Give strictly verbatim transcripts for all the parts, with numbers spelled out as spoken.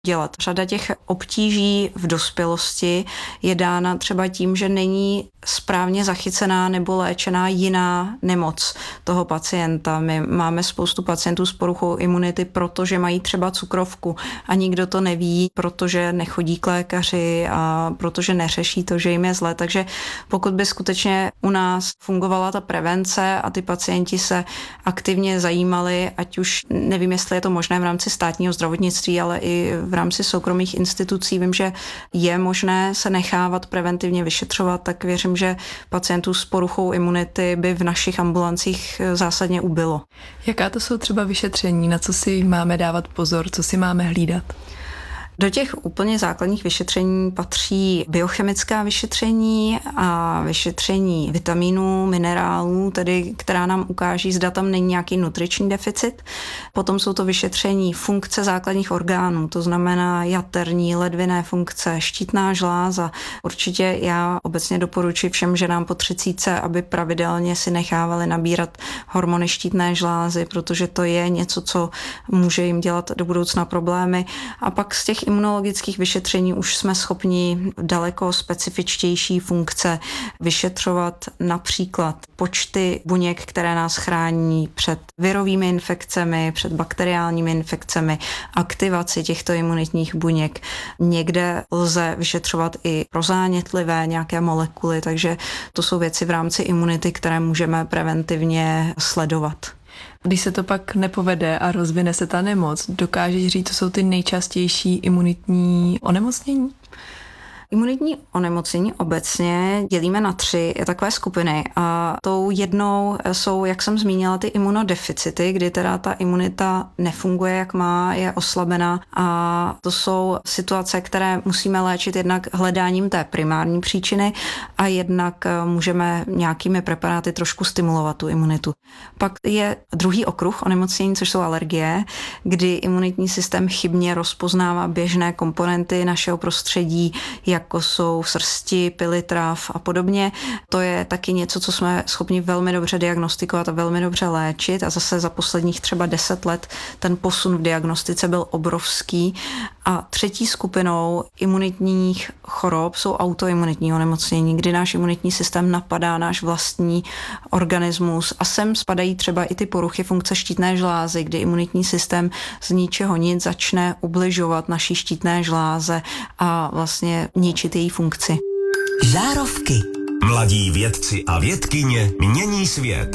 dělat. Řada těch obtíží v dospělosti je dána třeba tím, že není správně zachycená nebo léčená jiná nemoc toho pacienta. My máme spoustu pacientů s poruchou imunity, protože mají třeba cukrovku a nikdo to neví, protože nechodí k lékaři a protože neřeší to, že jim je zle. Takže pokud by skutečně u nás fungovala ta prevence a ty pacienti se aktivně zajímali, ať už nevím, jestli je to možné v rámci státního zdravotnictví, ale i v rámci soukromých institucí, vím, že je možné se nechávat preventivně vyšetřovat, tak věřím, že pacientů s poruchou imunity by v našich ambulancích zásadně ubylo. Jaká to jsou třeba vyšetření, na co si máme dávat pozor, co si máme hlídat? Do těch úplně základních vyšetření patří biochemická vyšetření a vyšetření vitamínů, minerálů, tedy která nám ukáží, zda tam není nějaký nutriční deficit. Potom jsou to vyšetření funkce základních orgánů, to znamená jaterní, ledvinné funkce, štítná žláza. Určitě já obecně doporučuji všem ženám po třicítce, aby pravidelně si nechávali nabírat hormony štítné žlázy, protože to je něco, co může jim dělat do budoucna problémy. A pak z těch imunologických vyšetření už jsme schopni daleko specifičtější funkce vyšetřovat, například počty buněk, které nás chrání před virovými infekcemi, před bakteriálními infekcemi, aktivaci těchto imunitních buněk. Někde lze vyšetřovat i prozánětlivé nějaké molekuly, takže to jsou věci v rámci imunity, které můžeme preventivně sledovat. Když se to pak nepovede a rozvine se ta nemoc, dokážeš říct, co jsou ty nejčastější imunitní onemocnění? Imunitní onemocnění obecně dělíme na tři takové skupiny a tou jednou jsou, jak jsem zmínila, ty imunodeficity, kdy teda ta imunita nefunguje, jak má, je oslabená a to jsou situace, které musíme léčit jednak hledáním té primární příčiny a jednak můžeme nějakými preparáty trošku stimulovat tu imunitu. Pak je druhý okruh onemocnění, což jsou alergie, kdy imunitní systém chybně rozpoznává běžné komponenty našeho prostředí, jak jako jsou srsti, pily, tráv a podobně. To je taky něco, co jsme schopni velmi dobře diagnostikovat a velmi dobře léčit a zase za posledních třeba deset let ten posun v diagnostice byl obrovský. A třetí skupinou imunitních chorob jsou autoimunitní onemocnění, kdy náš imunitní systém napadá náš vlastní organismus a sem spadají třeba i ty poruchy funkce štítné žlázy, kdy imunitní systém z ničeho nic začne ubližovat naší štítné žláze a vlastně ničit její funkci. Žárovky. Mladí vědci a vědkyně mění svět.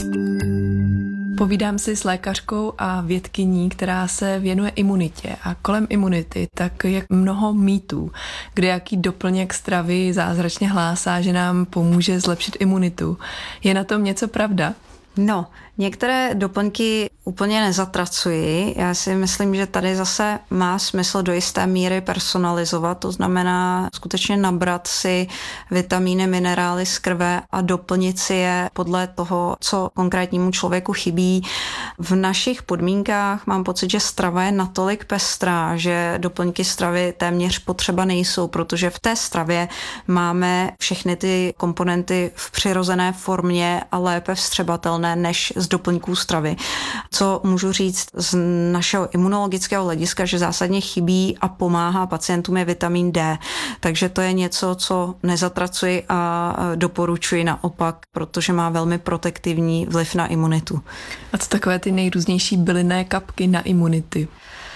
Povídám si s lékařkou a vědkyní, která se věnuje imunitě a kolem imunity tak je mnoho mýtů, kde jaký doplněk stravy zázračně hlásá, že nám pomůže zlepšit imunitu. Je na tom něco pravda? No, některé doplňky úplně nezatracuji. Já si myslím, že tady zase má smysl do jisté míry personalizovat, to znamená skutečně nabrat si vitamíny, minerály z krve a doplnit si je podle toho, co konkrétnímu člověku chybí. V našich podmínkách mám pocit, že strava je natolik pestrá, že doplňky stravy téměř potřeba nejsou, protože v té stravě máme všechny ty komponenty v přirozené formě a lépe vstřebatelné než z doplňků stravy. Co můžu říct z našeho imunologického hlediska, že zásadně chybí a pomáhá pacientům je vitamin D. Takže to je něco, co nezatracuji a doporučuji naopak, protože má velmi protektivní vliv na imunitu. A co takové ty nejrůznější bylinné kapky na imunity?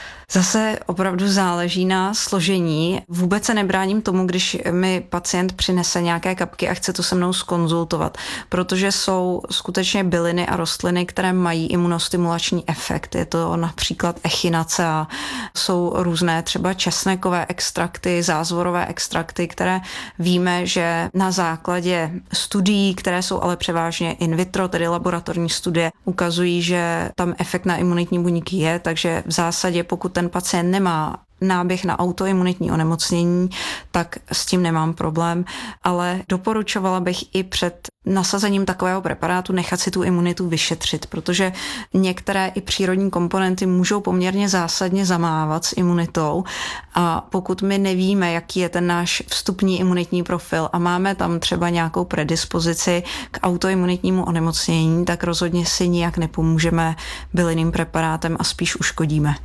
Zase opravdu záleží na složení. Vůbec se nebráním tomu, když mi pacient přinese nějaké kapky a chce to se mnou zkonzultovat, protože jsou skutečně byliny a rostliny, které mají imunostimulační efekt. Je to například echinacea, jsou různé třeba česnekové extrakty, zázvorové extrakty, které víme, že na základě studií, které jsou ale převážně in vitro, tedy laboratorní studie, ukazují, že tam efekt na imunitní buňky je, takže v zásadě pokud ten pacient nemá náběh na autoimunitní onemocnění, tak s tím nemám problém, ale doporučovala bych i před nasazením takového preparátu nechat si tu imunitu vyšetřit, protože některé i přírodní komponenty můžou poměrně zásadně zamávat s imunitou a pokud my nevíme, jaký je ten náš vstupní imunitní profil a máme tam třeba nějakou predispozici k autoimunitnímu onemocnění, tak rozhodně si nijak nepomůžeme bylinným preparátem a spíš uškodíme.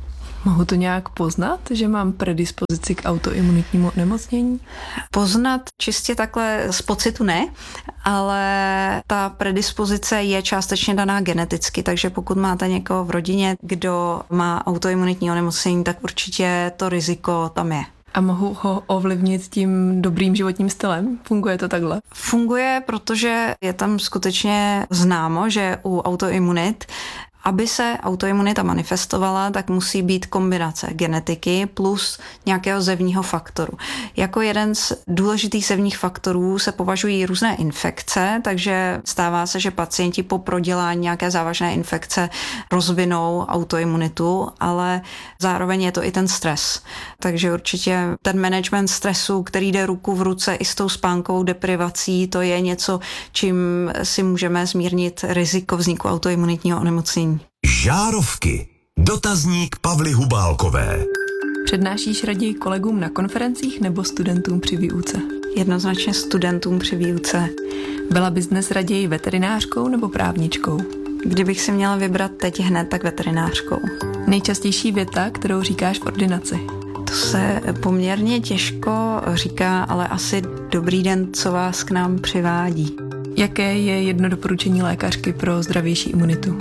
Mohu to nějak poznat, že mám predispozici k autoimunitnímu onemocnění? Poznat čistě takhle z pocitu ne, ale ta predispozice je částečně daná geneticky, takže pokud máte někoho v rodině, kdo má autoimunitní onemocnění, tak určitě to riziko tam je. A mohu ho ovlivnit tím dobrým životním stylem? Funguje to takhle? Funguje, protože je tam skutečně známo, že u autoimunit, aby se autoimunita manifestovala, tak musí být kombinace genetiky plus nějakého zevního faktoru. Jako jeden z důležitých zevních faktorů se považují různé infekce, takže stává se, že pacienti po prodělání nějaké závažné infekce rozvinou autoimunitu, ale zároveň je to i ten stres. Takže určitě ten management stresu, který jde ruku v ruce i s tou spánkovou deprivací, to je něco, čím si můžeme zmírnit riziko vzniku autoimunitního onemocnění. Žárovky. Dotazník Pavly Hubálkové. Přednášíš raději kolegům na konferencích nebo studentům při výuce? Jednoznačně studentům při výuce. Byla bys dnes raději veterinářkou nebo právničkou? Kdybych si měla vybrat teď hned, tak veterinářkou. Nejčastější věta, kterou říkáš v ordinaci? To se poměrně těžko říká, ale asi dobrý den, co vás k nám přivádí. Jaké je jedno doporučení lékařky pro zdravější imunitu?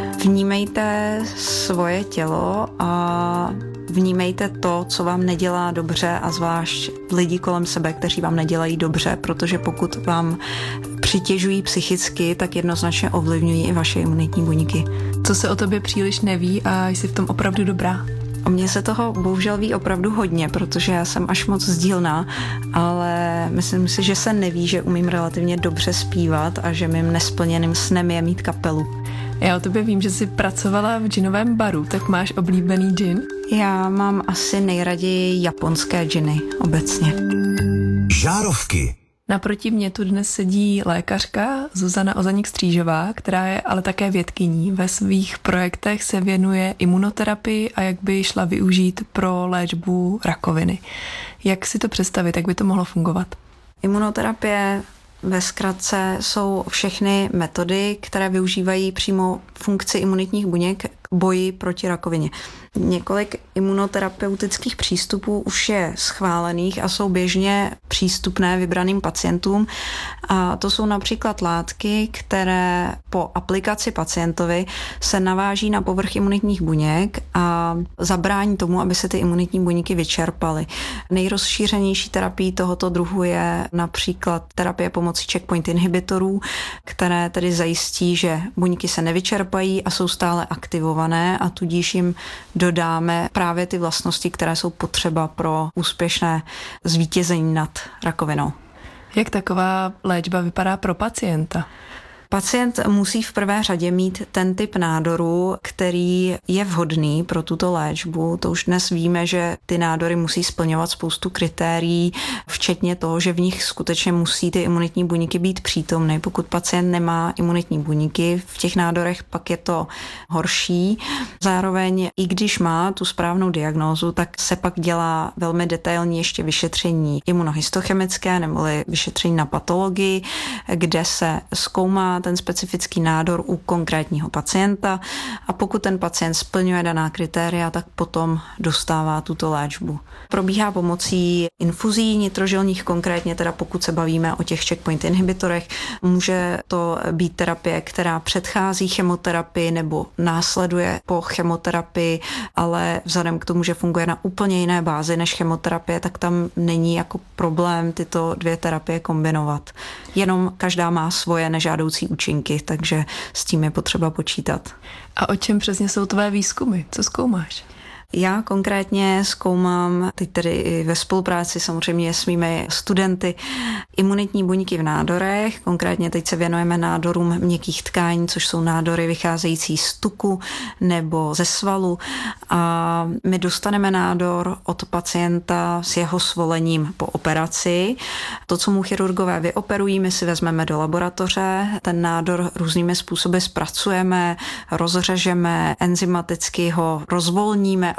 Vnímejte svoje tělo a vnímejte to, co vám nedělá dobře, a zvlášť lidi kolem sebe, kteří vám nedělají dobře, protože pokud vám přitěžují psychicky, tak jednoznačně ovlivňují i vaše imunitní buňky. Co se o tobě příliš neví a jsi v tom opravdu dobrá? O mně se toho bohužel ví opravdu hodně, protože já jsem až moc sdílná, ale myslím si, že se neví, že umím relativně dobře zpívat a že mým nesplněným snem je mít kapelu. Já o tobě vím, že jsi pracovala v džinovém baru, tak máš oblíbený džin? Já mám asi nejraději japonské džiny obecně. Žárovky. Naproti mě tu dnes sedí lékařka Zuzana Ozaník-Střížová, která je ale také vědkyní. Ve svých projektech se věnuje imunoterapii a jak by šla využít pro léčbu rakoviny. Jak si to představit, jak by to mohlo fungovat? Imunoterapie ve zkratce jsou všechny metody, které využívají přímo funkci imunitních buněk k boji proti rakovině. Několik imunoterapeutických přístupů už je schválených a jsou běžně přístupné vybraným pacientům. A to jsou například látky, které po aplikaci pacientovi se naváží na povrch imunitních buněk a zabrání tomu, aby se ty imunitní buňky vyčerpaly. Nejrozšířenější terapií tohoto druhu je například terapie pomocí checkpoint inhibitorů, které tedy zajistí, že buňky se nevyčerpají a jsou stále aktivované a tudíž jim dodáme právě ty vlastnosti, které jsou potřeba pro úspěšné zvítězení nad rakovinou. Jak taková léčba vypadá pro pacienta? Pacient musí v prvé řadě mít ten typ nádoru, který je vhodný pro tuto léčbu. To už dnes víme, že ty nádory musí splňovat spoustu kritérií, včetně toho, že v nich skutečně musí ty imunitní buňky být přítomny. Pokud pacient nemá imunitní buňky v těch nádorech, pak je to horší. Zároveň, i když má tu správnou diagnózu, tak se pak dělá velmi detailní ještě vyšetření imunohistochemické neboli vyšetření na patologii, kde se zkoumá ten specifický nádor u konkrétního pacienta a pokud ten pacient splňuje daná kritéria, tak potom dostává tuto léčbu. Probíhá pomocí infuzí nitrožilních, konkrétně teda pokud se bavíme o těch checkpoint inhibitorech, může to být terapie, která předchází chemoterapii nebo následuje po chemoterapii, ale vzhledem k tomu, že funguje na úplně jiné bázi než chemoterapie, tak tam není jako problém tyto dvě terapie kombinovat. Jenom každá má svoje nežádoucí účinky, takže s tím je potřeba počítat. A o čem přesně jsou tvé výzkumy? Co zkoumáš? Já konkrétně zkoumám, teď tedy i ve spolupráci samozřejmě s mými studenty, imunitní buňky v nádorech. Konkrétně teď se věnujeme nádorům měkkých tkání, což jsou nádory vycházející z tuku nebo ze svalu. A my dostaneme nádor od pacienta s jeho svolením po operaci. To, co mu chirurgové vyoperují, my si vezmeme do laboratoře. Ten nádor různými způsoby zpracujeme, rozřežeme, enzymaticky ho rozvolníme, aby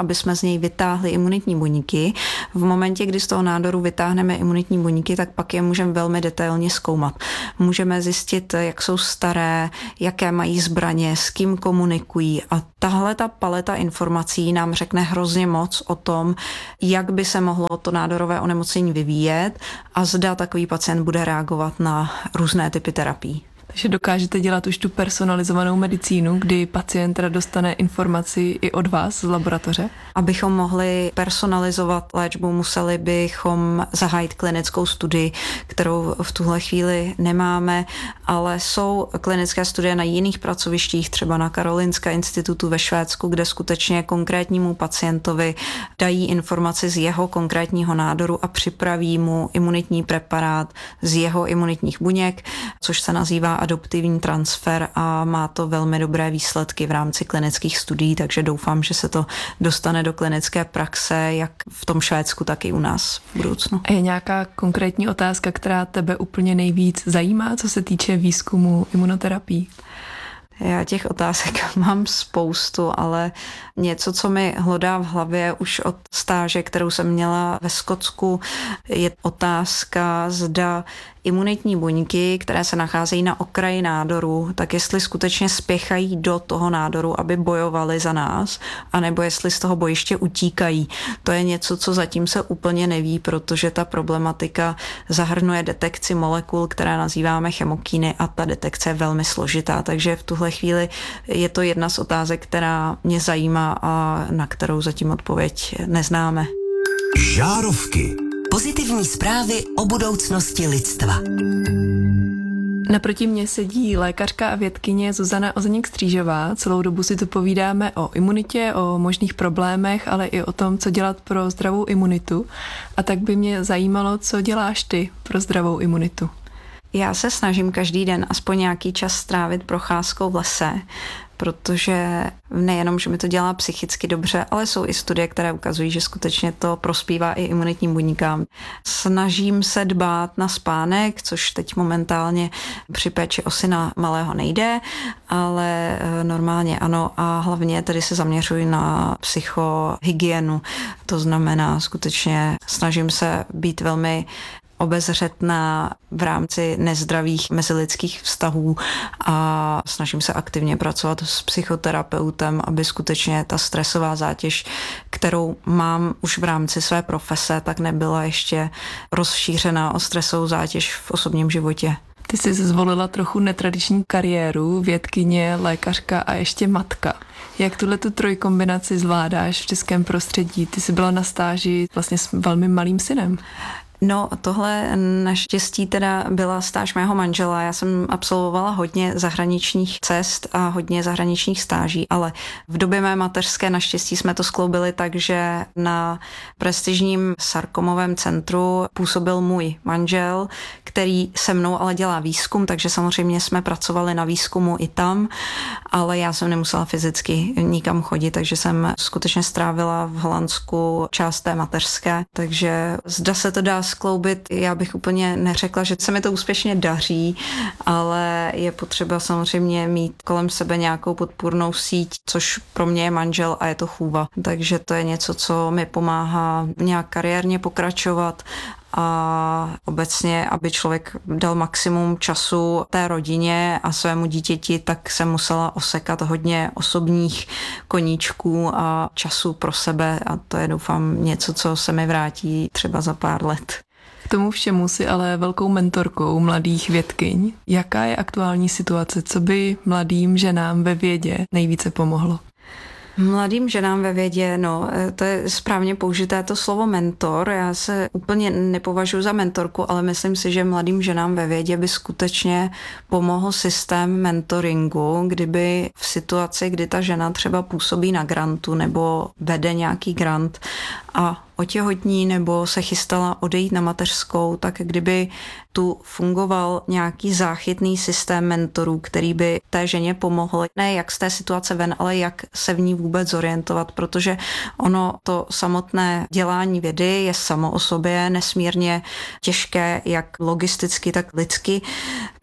aby jsme z něj vytáhli imunitní buňky. V momentě, kdy z toho nádoru vytáhneme imunitní buňky, tak pak je můžeme velmi detailně zkoumat. Můžeme zjistit, jak jsou staré, jaké mají zbraně, s kým komunikují a tahle ta paleta informací nám řekne hrozně moc o tom, jak by se mohlo to nádorové onemocnění vyvíjet a zda takový pacient bude reagovat na různé typy terapií. Takže dokážete dělat už tu personalizovanou medicínu, kdy pacient teda dostane informaci i od vás z laboratoře? Abychom mohli personalizovat léčbu, museli bychom zahájit klinickou studii, kterou v tuhle chvíli nemáme, ale jsou klinické studie na jiných pracovištích, třeba na Karolinském institutu ve Švédsku, kde skutečně konkrétnímu pacientovi dají informaci z jeho konkrétního nádoru a připraví mu imunitní preparát z jeho imunitních buněk, což se nazývá adoptivní transfer a má to velmi dobré výsledky v rámci klinických studií, takže doufám, že se to dostane do klinické praxe, jak v tom Švédsku, tak i u nás v budoucnu. A je nějaká konkrétní otázka, která tebe úplně nejvíc zajímá, co se týče výzkumu imunoterapii? Já těch otázek mám spoustu, ale něco, co mi hlodá v hlavě už od stáže, kterou jsem měla ve Skotsku, je otázka, zda imunitní buňky, které se nacházejí na okraji nádoru, tak jestli skutečně spěchají do toho nádoru, aby bojovali za nás, anebo jestli z toho bojiště utíkají. To je něco, co zatím se úplně neví, protože ta problematika zahrnuje detekci molekul, které nazýváme chemokíny a ta detekce je velmi složitá, takže v tuhle chvíli je to jedna z otázek, která mě zajímá a na kterou zatím odpověď neznáme. Žárovky. Pozitivní zprávy o budoucnosti lidstva. Naproti mně sedí lékařka a vědkyně Zuzana Ozeněk-Střížová. Celou dobu si tu povídáme o imunitě, o možných problémech, ale i o tom, co dělat pro zdravou imunitu. A tak by mě zajímalo, co děláš ty pro zdravou imunitu. Já se snažím každý den aspoň nějaký čas strávit procházkou v lese, protože nejenom, že mi to dělá psychicky dobře, ale jsou i studie, které ukazují, že skutečně to prospívá i imunitním buňkám. Snažím se dbát na spánek, což teď momentálně při péči o syna malého nejde, ale normálně ano a hlavně tedy se zaměřuji na psychohygienu. To znamená skutečně snažím se být velmi obezřetná v rámci nezdravých mezilidských vztahů a snažím se aktivně pracovat s psychoterapeutem, aby skutečně ta stresová zátěž, kterou mám už v rámci své profese, tak nebyla ještě rozšířená o stresovou zátěž v osobním životě. Ty jsi zvolila trochu netradiční kariéru, vědkyně, lékařka a ještě matka. Jak tuhle tu trojkombinaci zvládáš v českém prostředí? Ty jsi byla na stáži vlastně s velmi malým synem. No, tohle naštěstí teda byla stáž mého manžela. Já jsem absolvovala hodně zahraničních cest a hodně zahraničních stáží, ale v době mé mateřské naštěstí jsme to skloubili tak, že na prestižním sarkomovém centru působil můj manžel, který se mnou ale dělá výzkum, takže samozřejmě jsme pracovali na výzkumu i tam, ale já jsem nemusela fyzicky nikam chodit, takže jsem skutečně strávila v Holandsku část té mateřské, takže zda se to dá skloubit, já bych úplně neřekla, že se mi to úspěšně daří, ale je potřeba samozřejmě mít kolem sebe nějakou podpůrnou síť, což pro mě je manžel a je to chůva. Takže to je něco, co mi pomáhá nějak kariérně pokračovat a obecně, aby člověk dal maximum času té rodině a svému dítěti, tak jsem musela osekat hodně osobních koníčků a času pro sebe a to je doufám něco, co se mi vrátí třeba za pár let. K tomu všemu si ale velkou mentorkou mladých vědkyň. Jaká je aktuální situace? Co by mladým ženám ve vědě nejvíce pomohlo? Mladým ženám ve vědě, no, to je správně použité to slovo mentor. Já se úplně nepovažuji za mentorku, ale myslím si, že mladým ženám ve vědě by skutečně pomohl systém mentoringu, kdyby v situaci, kdy ta žena třeba působí na grantu nebo vede nějaký grant a otěhotní nebo se chystala odejít na mateřskou, tak kdyby tu fungoval nějaký záchytný systém mentorů, který by té ženě pomohl, ne jak z té situace ven, ale jak se v ní vůbec zorientovat, protože ono to samotné dělání vědy je samo o sobě nesmírně těžké, jak logisticky, tak lidsky.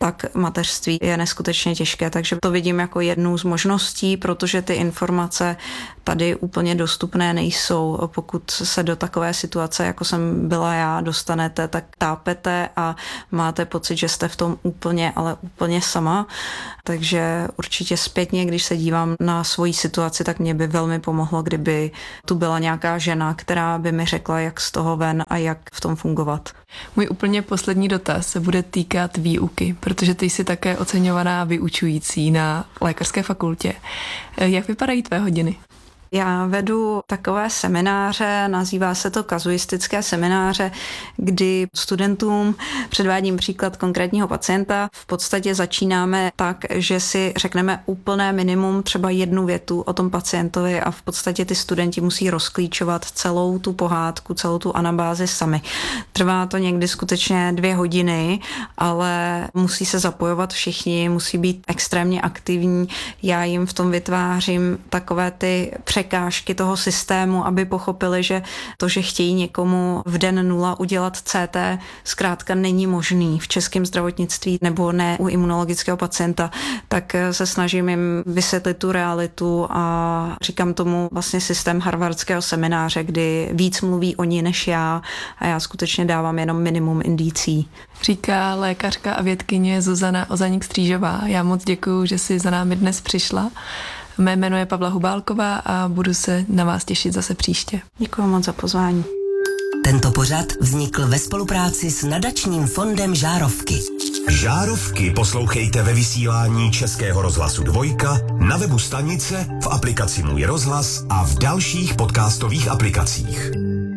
tak mateřství je neskutečně těžké. Takže to vidím jako jednu z možností, protože ty informace tady úplně dostupné nejsou. Pokud se do takové situace, jako jsem byla já, dostanete, tak tápete a máte pocit, že jste v tom úplně, ale úplně sama. Takže určitě zpětně, když se dívám na svoji situaci, tak mě by velmi pomohlo, kdyby tu byla nějaká žena, která by mi řekla, jak z toho ven a jak v tom fungovat. Můj úplně poslední dotaz se bude týkat výuky, protože ty jsi také oceňovaná vyučující na lékařské fakultě. Jak vypadají tvé hodiny? Já vedu takové semináře, nazývá se to kazuistické semináře, kdy studentům předvádím příklad konkrétního pacienta. V podstatě začínáme tak, že si řekneme úplné minimum, třeba jednu větu o tom pacientovi a v podstatě ty studenti musí rozklíčovat celou tu pohádku, celou tu anabázi sami. Trvá to někdy skutečně dvě hodiny, ale musí se zapojovat všichni, musí být extrémně aktivní. Já jim v tom vytvářím takové ty překážky toho systému, aby pochopili, že to, že chtějí někomu v den nula udělat C T, zkrátka není možný v českém zdravotnictví nebo ne u imunologického pacienta, tak se snažím jim vysvětlit tu realitu a říkám tomu vlastně systém harvardského semináře, kdy víc mluví oni než já a já skutečně dávám jenom minimum indicí. Říká lékařka a vědkyně Zuzana Ozaník-Střížová. Já moc děkuju, že jsi za námi dnes přišla. Mé jméno je Pavla Hubálková a budu se na vás těšit zase příště. Děkuji moc za pozvání. Tento pořad vznikl ve spolupráci s nadačním fondem Žárovky. Žárovky poslouchejte ve vysílání Českého rozhlasu Dvojka, na webu stanice, v aplikaci Můj rozhlas a v dalších podcastových aplikacích.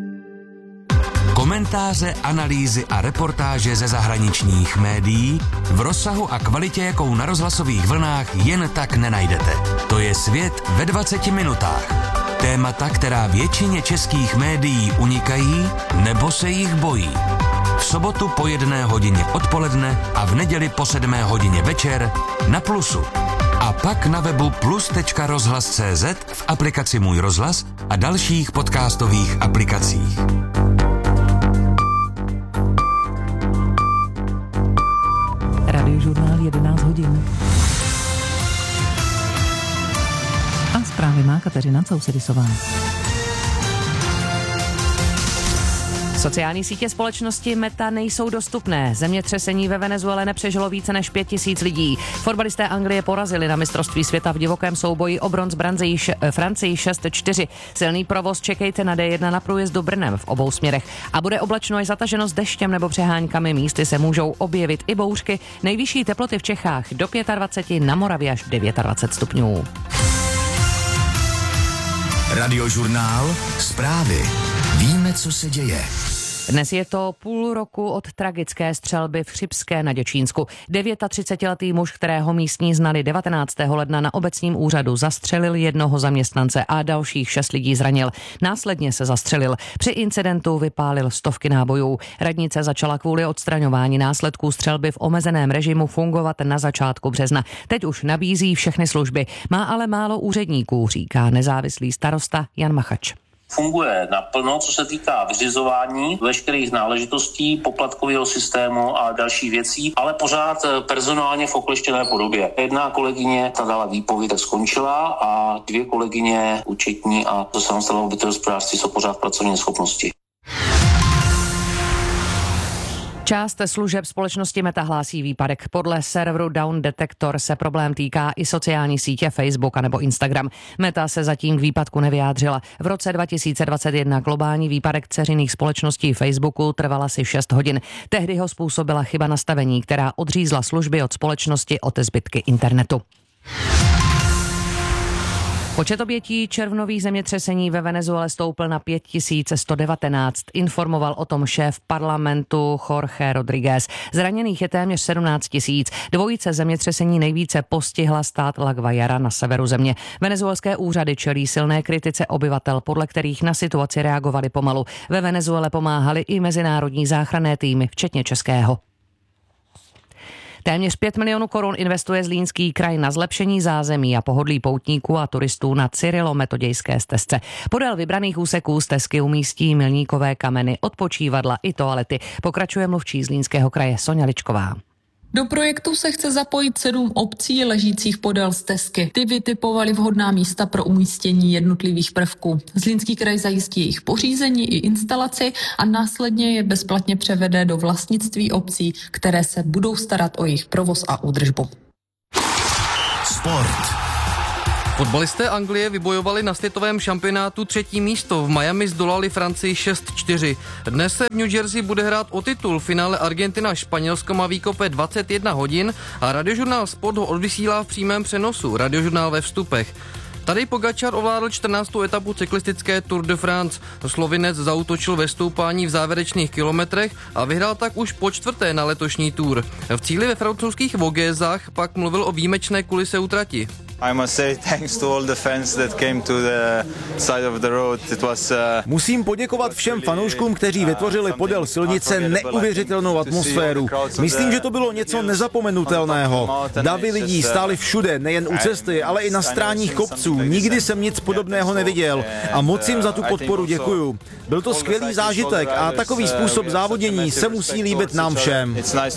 Komentáře, analýzy a reportáže ze zahraničních médií v rozsahu a kvalitě, jakou na rozhlasových vlnách jen tak nenajdete. To je svět ve dvaceti minutách. Témata, která většině českých médií unikají nebo se jich bojí. V sobotu po jedné hodině odpoledne a v neděli po sedmé hodině večer na Plusu. A pak na webu plus tečka rozhlas tečka cé zet, v aplikaci Můj rozhlas a dalších podcastových aplikacích. Radiožurnál jedenáct hodin. A zprávy má Kateřina Cousedisová. Sociální sítě společnosti Meta nejsou dostupné. Zemětřesení ve Venezuele nepřežilo více než pět tisíc lidí. Fotbalisté Anglie porazili na mistrovství světa v divokém souboji o bronz Francii šest čtyři. Silný provoz čekejte na D jedna na průjezdu Brnem v obou směrech. A bude oblačno až zataženo s deštěm nebo přeháňkami. Místy se můžou objevit i bouřky. Nejvyšší teploty v Čechách do dvacet pět, na Moravě až dvacet devět stupňů. Radiožurnál, zprávy. Víme, co se děje. Dnes je to půl roku od tragické střelby v Chřibské na Děčínsku. třicetidevětiletý muž, kterého místní znali devatenáctého ledna na obecním úřadu, zastřelil jednoho zaměstnance a dalších šest lidí zranil. Následně se zastřelil. Při incidentu vypálil stovky nábojů. Radnice začala kvůli odstraňování následků střelby v omezeném režimu fungovat na začátku března. Teď už nabízí všechny služby. Má ale málo úředníků, říká nezávislý starosta Jan Machač. Funguje naplno, co se týká vyřizování veškerých náležitostí, poplatkového systému a dalších věcí, ale pořád personálně v okleštěné podobě. Jedna kolegyně, ta dala výpověď, tak skončila a dvě kolegyně, účetní a to samostatného bytové hospodářství, jsou pořád v pracovní neschopnosti. Část služeb společnosti Meta hlásí výpadek. Podle serveru Down Detector se problém týká i sociální sítě Facebook a nebo Instagram. Meta se zatím k výpadku nevyjádřila. V roce dva tisíce dvacet jedna globální výpadek dceřiných společností Facebooku trval asi šest hodin. Tehdy ho způsobila chyba nastavení, která odřízla služby od společnosti od zbytky internetu. Počet obětí červnových zemětřesení ve Venezuele stoupl na pět tisíc sto devatenáct. Informoval o tom šéf parlamentu Jorge Rodríguez. Zraněných je téměř sedmnáct tisíc. Dvojice zemětřesení nejvíce postihla stát La Guajara na severu země. Venezuelské úřady čelí silné kritice obyvatel, podle kterých na situaci reagovali pomalu. Ve Venezuele pomáhali i mezinárodní záchranné týmy, včetně českého. Téměř pět milionů korun investuje Zlínský kraj na zlepšení zázemí a pohodlí poutníků a turistů na Cyrilo-metodějské stezce. Podél vybraných úseků stezky umístí milníkové kameny, odpočívadla i toalety. Pokračuje mluvčí Zlínského kraje Soňa Ličková. Do projektu se chce zapojit sedm obcí ležících podél stezky. Ty vytipovaly vhodná místa pro umístění jednotlivých prvků. Zlínský kraj zajistí jejich pořízení i instalaci a následně je bezplatně převede do vlastnictví obcí, které se budou starat o jejich provoz a údržbu. Sport. Fotbalisté Anglie vybojovali na světovém šampionátu třetí místo. V Miami zdolali Francii šest čtyři. Dnes se v New Jersey bude hrát o titul. Finále Argentina-Španělsko má výkope dvacet jedna hodin a radiožurnál Sport ho odvysílá v přímém přenosu. Radiožurnál ve vstupech. Tadej Pogačar ovládl čtrnáctou etapu cyklistické Tour de France. Slovinec zaútočil ve stoupání v závěrečných kilometrech a vyhrál tak už po čtvrté na letošní Tour. V cíli ve francouzských Vogézách pak mluvil o výjimečné kulise útrati. Musím poděkovat všem fanouškům, kteří vytvořili podél silnice neuvěřitelnou atmosféru. Myslím, že to bylo něco nezapomenutelného. Davy lidí stály všude, nejen u cesty, ale i na stráních kopců. Nikdy jsem nic podobného neviděl a moc jim za tu podporu děkuju. Byl to skvělý zážitek a takový způsob závodění se musí líbit nám všem.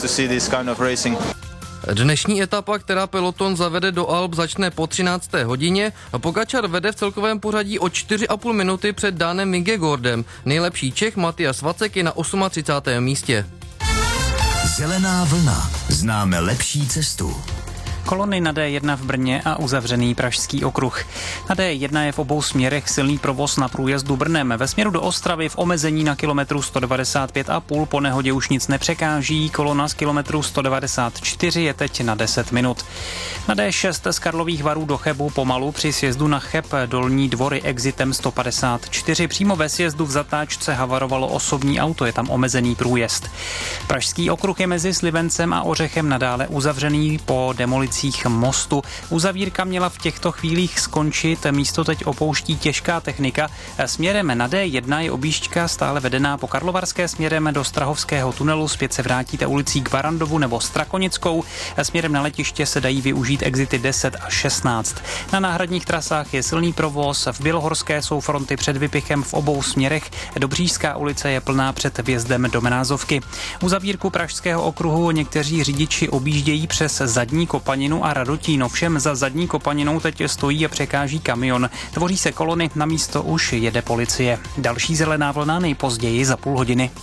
Dnešní etapa, která peloton zavede do Alp, začne po třinácté hodině a Pogačar vede v celkovém pořadí o čtyři a půl minuty před Danem Vingegaardem. Nejlepší Čech Matyas Vacek je na třicátém osmém místě. Zelená vlna. Známe lepší cestu. Kolony na D jedna v Brně a uzavřený Pražský okruh. Na D jedna je v obou směrech silný provoz na průjezdu Brnem. Ve směru do Ostravy v omezení na kilometru sto devadesát pět a půl po nehodě už nic nepřekáží. Kolona z kilometru sto devadesát čtyři je teď na deset minut. Na D šest z Karlových Varů do Chebu pomalu při sjezdu na Cheb Dolní Dvory exitem sto padesát čtyři. Přímo ve sjezdu v zatáčce havarovalo osobní auto, je tam omezený průjezd. Pražský okruh je mezi Slivencem a Ořechem nadále uzavřený po demolici mostu. Uzavírka měla v těchto chvílích skončit, místo teď opouští těžká technika. Směrem na D jedna je objížďka stále vedená po Karlovarské, směrem do Strahovského tunelu, zpět se vrátíte ulicí k Varandovu nebo Strakonickou. Směrem na letiště se dají využít exity deset a šestnáct. Na náhradních trasách je silný provoz, v Bělohorské jsou fronty před Vypichem v obou směrech, Dobřížská ulice je plná před vjezdem do Mrázovky. Uzavírku Pražského okruhu někteří řidiči objíždějí přes zadní kopaní a Radotín, ovšem za zadní kopaninou teď stojí a překáží kamion. Tvoří se kolony, na místo už jede policie. Další zelená vlna nejpozději za půl hodiny.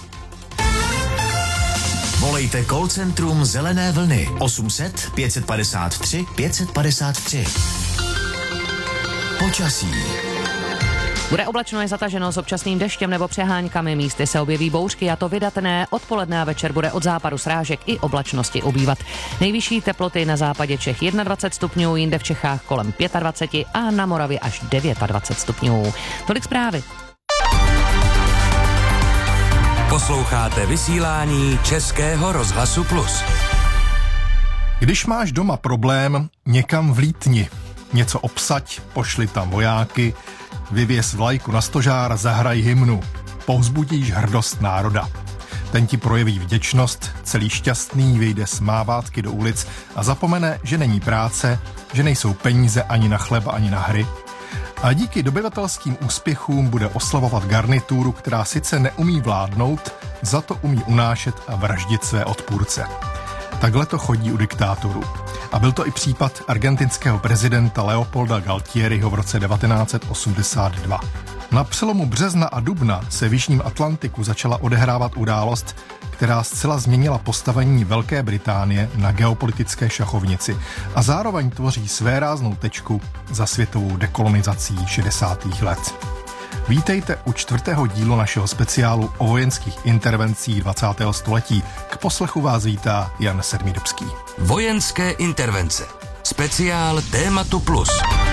Volejte call centrum Zelené vlny osm set pět padesát tři pět padesát tři. Počasí. Bude oblačno, je zataženo s občasným deštěm nebo přeháňkami, místy se objeví bouřky a to vydatné. Odpoledne a večer bude od západu srážek i oblačnosti ubývat. Nejvyšší teploty na západě Čech dvacet jedna stupňů, jinde v Čechách kolem dvacet pět a na Moravě až dvacet devět stupňů. Tolik zprávy. Posloucháte vysílání Českého rozhlasu Plus. Když máš doma problém, někam vlítni. Něco obsaď, pošli tam vojáky, vyvěs vlajku na stožár, zahraj hymnu. Povzbudíš hrdost národa. Ten ti projeví vděčnost, celý šťastný vyjde s mávátky do ulic a zapomene, že není práce, že nejsou peníze ani na chleba, ani na hry. A díky dobyvatelským úspěchům bude oslavovat garnituru, která sice neumí vládnout, za to umí unášet a vraždit své odpůrce. Takhle to chodí u diktátorů. A byl to i případ argentinského prezidenta Leopolda Galtieriho v roce devatenáct set osmdesát dva. Na přelomu března a dubna se v Jižním Atlantiku začala odehrávat událost, která zcela změnila postavení Velké Británie na geopolitické šachovnici a zároveň tvoří svéráznou tečku za světovou dekolonizací šedesátých let. Vítejte u čtvrtého dílu našeho speciálu o vojenských intervencích dvacátého století. K poslechu vás vítá Jan Sedmidubský. Vojenské intervence. Speciál Tématu Plus.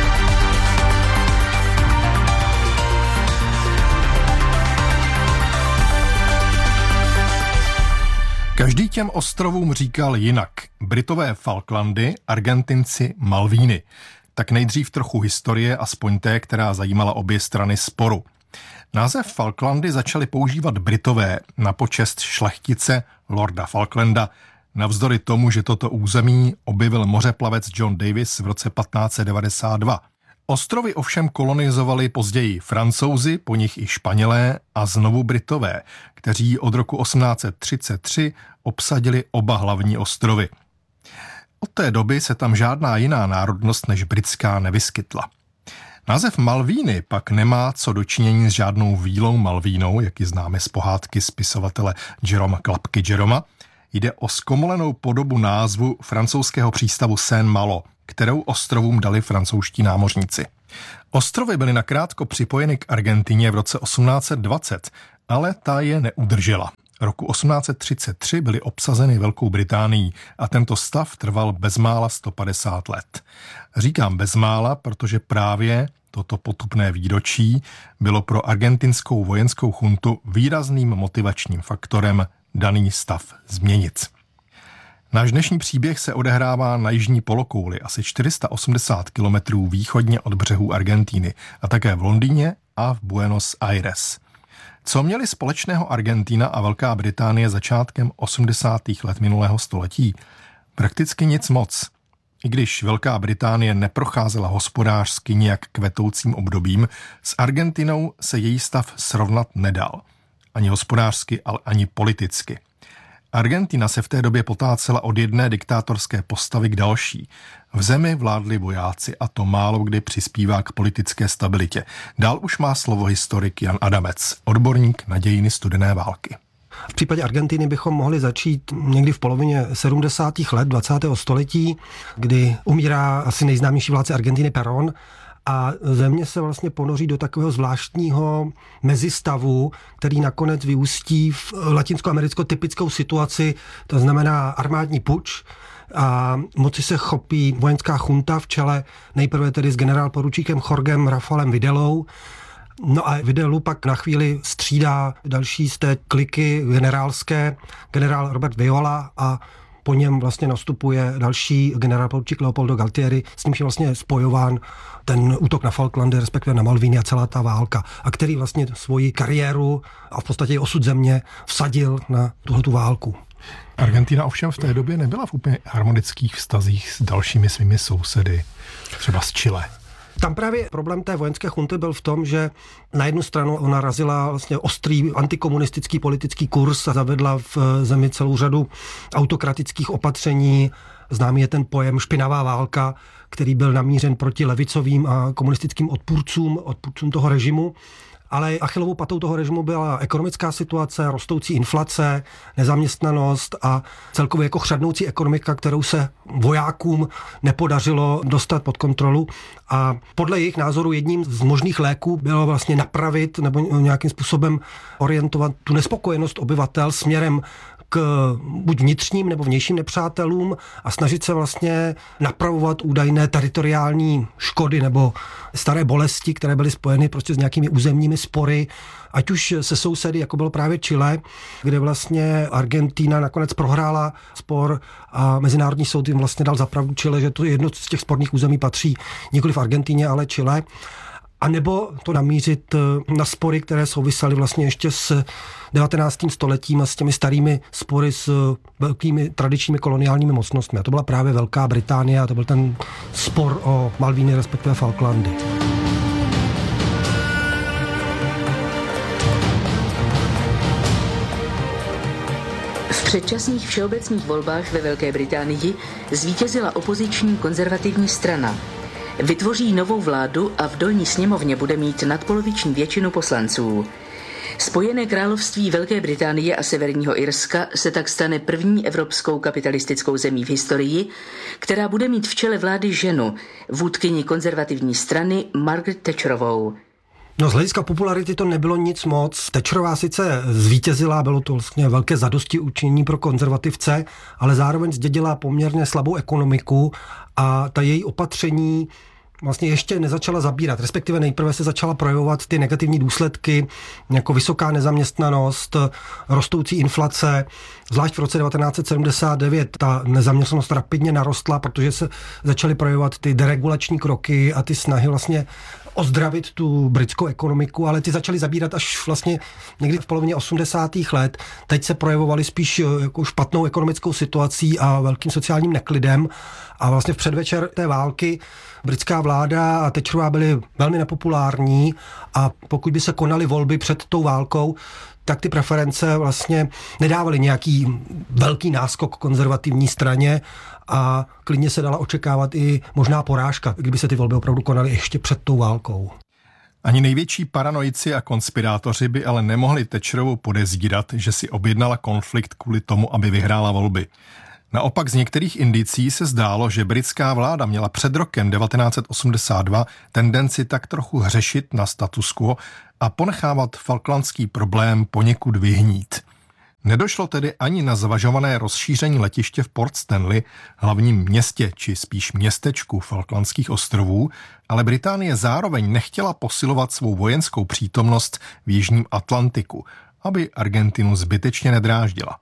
Každý těm ostrovům říkal jinak. Britové Falklandy, Argentinci Malvíny. Tak nejdřív trochu historie, aspoň té, která zajímala obě strany sporu. Název Falklandy začali používat Britové na počest šlechtice Lorda Falklanda, navzdory tomu, že toto území objevil mořeplavec John Davis v roce patnáct set devadesát dva. Ostrovy ovšem kolonizovali později Francouzi, po nich i Španělé a znovu Britové, kteří od roku osmnáct set třicet tři obsadili oba hlavní ostrovy. Od té doby se tam žádná jiná národnost než britská nevyskytla. Název Malvíny pak nemá co dočinění s žádnou vílou Malvínou, jak ji známe z pohádky spisovatele Jeroma Klapky Jeroma. Jde o zkomolenou podobu názvu francouzského přístavu Saint-Malo, kterou ostrovům dali francouzští námořníci. Ostrovy byly nakrátko připojeny k Argentině v roce osmnáct set dvacet, ale ta je neudržela. Roku osmnáct set třicet tři byly obsazeny Velkou Británií a tento stav trval bezmála sto padesát let. Říkám bezmála, protože právě toto potupné výročí bylo pro argentinskou vojenskou chuntu výrazným motivačním faktorem daný stav změnit. Náš dnešní příběh se odehrává na jižní polokouli, asi čtyři sta osmdesát kilometrů východně od břehů Argentíny a také v Londýně a v Buenos Aires. Co měli společného Argentina a Velká Británie začátkem osmdesátých let minulého století? Prakticky nic moc. I když Velká Británie neprocházela hospodářsky nějak kvetoucím obdobím, s Argentinou se její stav srovnat nedal. Ani hospodářsky, ale ani politicky. Argentina se v té době potácela od jedné diktátorské postavy k další. V zemi vládli vojáci a to málo kdy přispívá k politické stabilitě. Dál už má slovo historik Jan Adamec, odborník na dějiny studené války. V případě Argentiny bychom mohli začít někdy v polovině sedmdesátých let dvacátého století, kdy umírá asi nejznámější vládce Argentiny Perón a země se vlastně ponoří do takového zvláštního mezistavu, který nakonec vyústí v latinskoamerickou typickou situaci, to znamená armádní puč, a moci se chopí vojenská chunta v čele nejprve tedy s generálporučíkem Jorgem Rafaelem Videlou. No a Videlu pak na chvíli střídá další z té kliky generálské, generál Robert Viola, a po něm vlastně nastupuje další generálporučík Leopoldo Galtieri, s nímž je vlastně spojován ten útok na Falklandy, respektive na Malvíny a celá ta válka, a který vlastně svoji kariéru a v podstatě i osud země vsadil na tuhletu válku. Argentina ovšem v té době nebyla v úplně harmonických vztazích s dalšími svými sousedy, třeba s Chile. Tam právě problém té vojenské chunty byl v tom, že na jednu stranu ona razila vlastně ostrý antikomunistický politický kurz a zavedla v zemi celou řadu autokratických opatření. Známý je ten pojem špinavá válka, který byl namířen proti levicovým a komunistickým odpůrcům, odpůrcům toho režimu. Ale Achillovou patou toho režimu byla ekonomická situace, rostoucí inflace, nezaměstnanost a celkově jako chřadnoucí ekonomika, kterou se vojákům nepodařilo dostat pod kontrolu. A podle jejich názoru jedním z možných léků bylo vlastně napravit nebo nějakým způsobem orientovat tu nespokojenost obyvatel směrem k buď vnitřním nebo vnějším nepřátelům a snažit se vlastně napravovat údajné teritoriální škody nebo staré bolesti, které byly spojeny prostě s nějakými územními spory, ať už se sousedy, jako bylo právě Chile, kde vlastně Argentina nakonec prohrála spor a Mezinárodní soud jim vlastně dal za pravdu Chile, že to jedno z těch sporných území patří nikoli v Argentině, ale Chile. A nebo to namířit na spory, které souvisely vlastně ještě s devatenáctým stoletím a s těmi starými spory s velkými tradičními koloniálními mocnostmi. A to byla právě Velká Británie a to byl ten spor o Malvíny, respektive Falklandy. V předčasných všeobecných volbách ve Velké Británii zvítězila opoziční konzervativní strana. Vytvoří novou vládu a v dolní sněmovně bude mít nadpoloviční většinu poslanců. Spojené království Velké Británie a Severního Irska se tak stane první evropskou kapitalistickou zemí v historii, která bude mít v čele vlády ženu, vůdkyni konzervativní strany Margaret Thatcherovou. No z hlediska popularity to nebylo nic moc. Thatcherová sice zvítězila, bylo to vlastně velké zadosti učinění pro konzervativce, ale zároveň zdědila poměrně slabou ekonomiku a ta její opatření vlastně ještě nezačala zabírat, respektive nejprve se začala projevovat ty negativní důsledky, jako vysoká nezaměstnanost, rostoucí inflace, zvlášť v roce devatenáct set sedmdesát devět ta nezaměstnanost rapidně narostla, protože se začaly projevovat ty deregulační kroky a ty snahy vlastně ozdravit tu britskou ekonomiku, ale ty začaly zabírat až vlastně někdy v polovině osmdesátých let. Teď se projevovaly spíš jako špatnou ekonomickou situací a velkým sociálním neklidem a vlastně v předvečer té války britská vláda a Thatcherová byly velmi nepopulární a pokud by se konaly volby před tou válkou, tak ty preference vlastně nedávaly nějaký velký náskok konzervativní straně a klidně se dala očekávat i možná porážka, kdyby se ty volby opravdu konaly ještě před tou válkou. Ani největší paranoici a konspirátoři by ale nemohli Thatcherovu podezírat, že si objednala konflikt kvůli tomu, aby vyhrála volby. Naopak z některých indicí se zdálo, že britská vláda měla před rokem devatenáct set osmdesát dva tendenci tak trochu hřešit na status quo a ponechávat falklandský problém poněkud vyhnít. Nedošlo tedy ani na zvažované rozšíření letiště v Port Stanley, hlavním městě či spíš městečku Falklandských ostrovů, ale Británie zároveň nechtěla posilovat svou vojenskou přítomnost v jižním Atlantiku, aby Argentinu zbytečně nedráždila.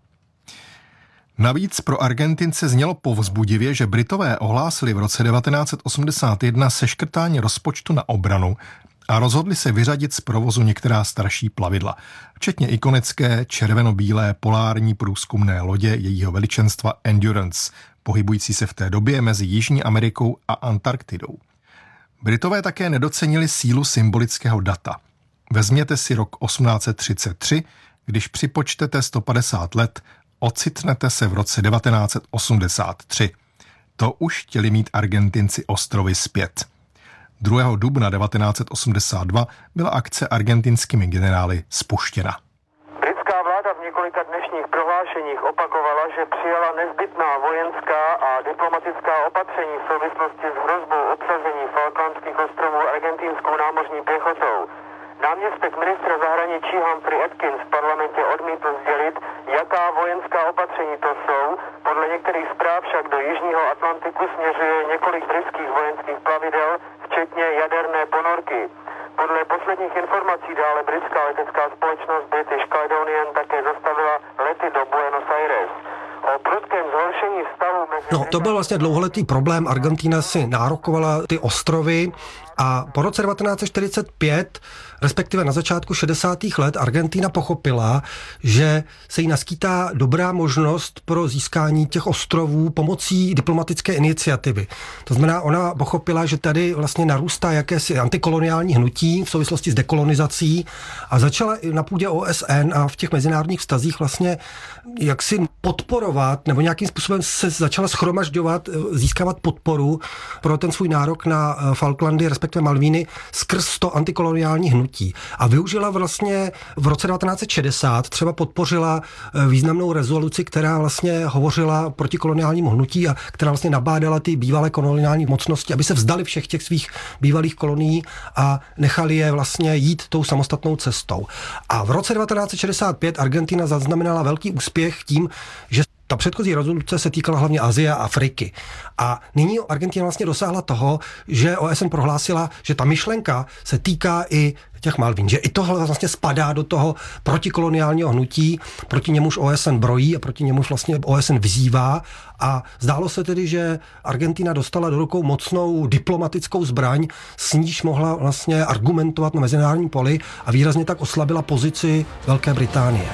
Navíc pro Argentince znělo povzbudivě, že Britové ohlásili v roce devatenáct set osmdesát jedna seškrtání rozpočtu na obranu a rozhodli se vyřadit z provozu některá starší plavidla, včetně ikonické červeno-bílé polární průzkumné lodě jejího veličenstva Endurance, pohybující se v té době mezi Jižní Amerikou a Antarktidou. Britové také nedocenili sílu symbolického data. Vezměte si rok osmnáct set třicet tři, když připočtete sto padesát let, ocitnete se v roce devatenáct set osmdesát tři. To už chtěli mít Argentinci ostrovy zpět. druhého dubna devatenáct set osmdesát dva byla akce argentinskými generály spuštěna. Britská vláda v několika dnešních prohlášeních opakovala, že přijala nezbytná vojenská a diplomatická opatření v souvislosti s hrozbou obsazení Falklandských ostrovů argentinskou námořní pěchotou. Náměstek ministra zahraničí Humphrey Atkins v parlamentě odmítl sdělit, jaká vojenská opatření to jsou. Podle některých zpráv však do jižního Atlantiku směřuje několik britských vojenských plavidel, včetně jaderné ponorky. Podle posledních informací dále britská letecká společnost British Caledonian také zastavila lety do Buenos Aires. O prudkém zhoršení stavu mezi... No, to byl vlastně dlouholetý problém. Argentina si nárokovala ty ostrovy a po roce devatenáct set čtyřicet pět, respektive na začátku šedesátých let, Argentina pochopila, že se jí naskýtá dobrá možnost pro získání těch ostrovů pomocí diplomatické iniciativy. To znamená, ona pochopila, že tady vlastně narůstá jakési antikoloniální hnutí v souvislosti s dekolonizací a začala i na půdě O S N a v těch mezinárodních vztazích vlastně jaksi podporovat, nebo nějakým způsobem se začala schromažďovat, získávat podporu pro ten svůj nárok na Falklandy, respektive Malvíny, skrz to antikoloniální hnutí. A využila vlastně v roce devatenáct set šedesát, třeba podpořila významnou rezoluci, která vlastně hovořila proti koloniálnímu hnutí a která vlastně nabádala ty bývalé koloniální mocnosti, aby se vzdali všech těch svých bývalých kolonií a nechali je vlastně jít tou samostatnou cestou. A v roce devatenáct set šedesát pět Argentina zaznamenala velký úspěch tím, že ta předchozí rezoluce se týkala hlavně Asie a Afriky. A nyní Argentina vlastně dosáhla toho, že O S N prohlásila, že ta myšlenka se týká i těch Malvín, že i tohle vlastně spadá do toho protikoloniálního hnutí, proti němuž O S N brojí a proti němuž vlastně O S N vyzývá. A zdálo se tedy, že Argentina dostala do rukou mocnou diplomatickou zbraň, s níž mohla vlastně argumentovat na mezinárodním poli a výrazně tak oslabila pozici Velké Británie.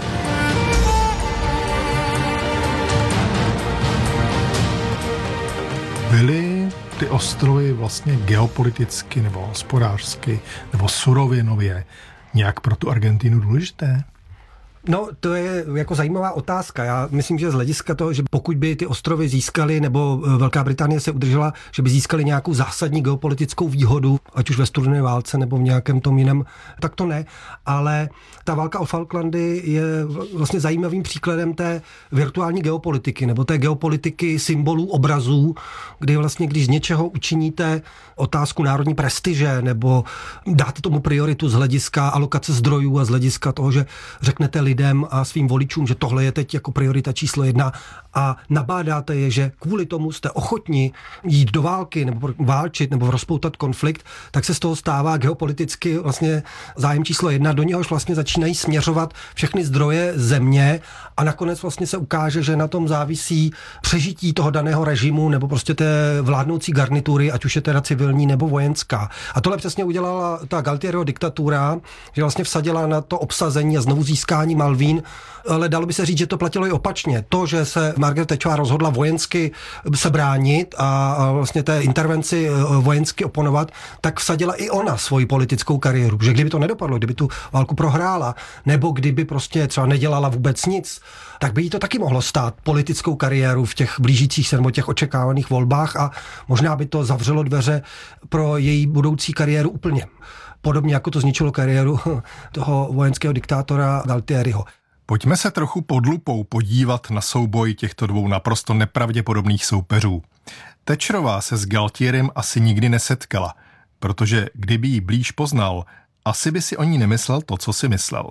Byly ty ostrovy vlastně geopoliticky nebo hospodářsky nebo surovinově nějak pro tu Argentinu důležité? No, to je jako zajímavá otázka. Já myslím, že z hlediska toho, že pokud by ty ostrovy získaly, nebo Velká Británie se udržela, že by získali nějakou zásadní geopolitickou výhodu, ať už ve studené válce nebo v nějakém tom jiném, tak to ne. Ale ta válka o Falklandy je vlastně zajímavým příkladem té virtuální geopolitiky, nebo té geopolitiky symbolů, obrazů, kdy vlastně, když z něčeho učiníte otázku národní prestiže, nebo dáte tomu prioritu z hlediska alokace zdrojů a z hlediska toho, že řeknete lidem a svým voličům, že tohle je teď jako priorita číslo jedna a nabádáte je, že kvůli tomu jste ochotni jít do války nebo válčit nebo rozpoutat konflikt, tak se z toho stává geopoliticky vlastně zájem číslo jedna, do něhož vlastně začínají směřovat všechny zdroje země a nakonec vlastně se ukáže, že na tom závisí přežití toho daného režimu nebo prostě té vládnoucí garnitury, ať už je teda civilní nebo vojenská. A tohle přesně udělala ta Galtieriho diktatura, že vlastně vsadila na to obsazení a znovu získání Malvín, ale dalo by se říct, že to platilo i opačně. To, že se Margaret Thatcherová rozhodla vojensky se bránit a vlastně té intervenci vojensky oponovat, tak vsadila i ona svoji politickou kariéru. Protože kdyby to nedopadlo, kdyby tu válku prohrála, nebo kdyby prostě třeba nedělala vůbec nic, tak by jí to taky mohlo stát politickou kariéru v těch blížících se nebo těch očekávaných volbách a možná by to zavřelo dveře pro její budoucí kariéru úplně. Podobně jako to zničilo kariéru toho vojenského diktátora Galtieriho. Pojďme se trochu pod lupou podívat na souboj těchto dvou naprosto nepravděpodobných soupeřů. Thatcherová se s Galtierem asi nikdy nesetkala, protože kdyby ji blíž poznal, asi by si o ní nemyslel to, co si myslel.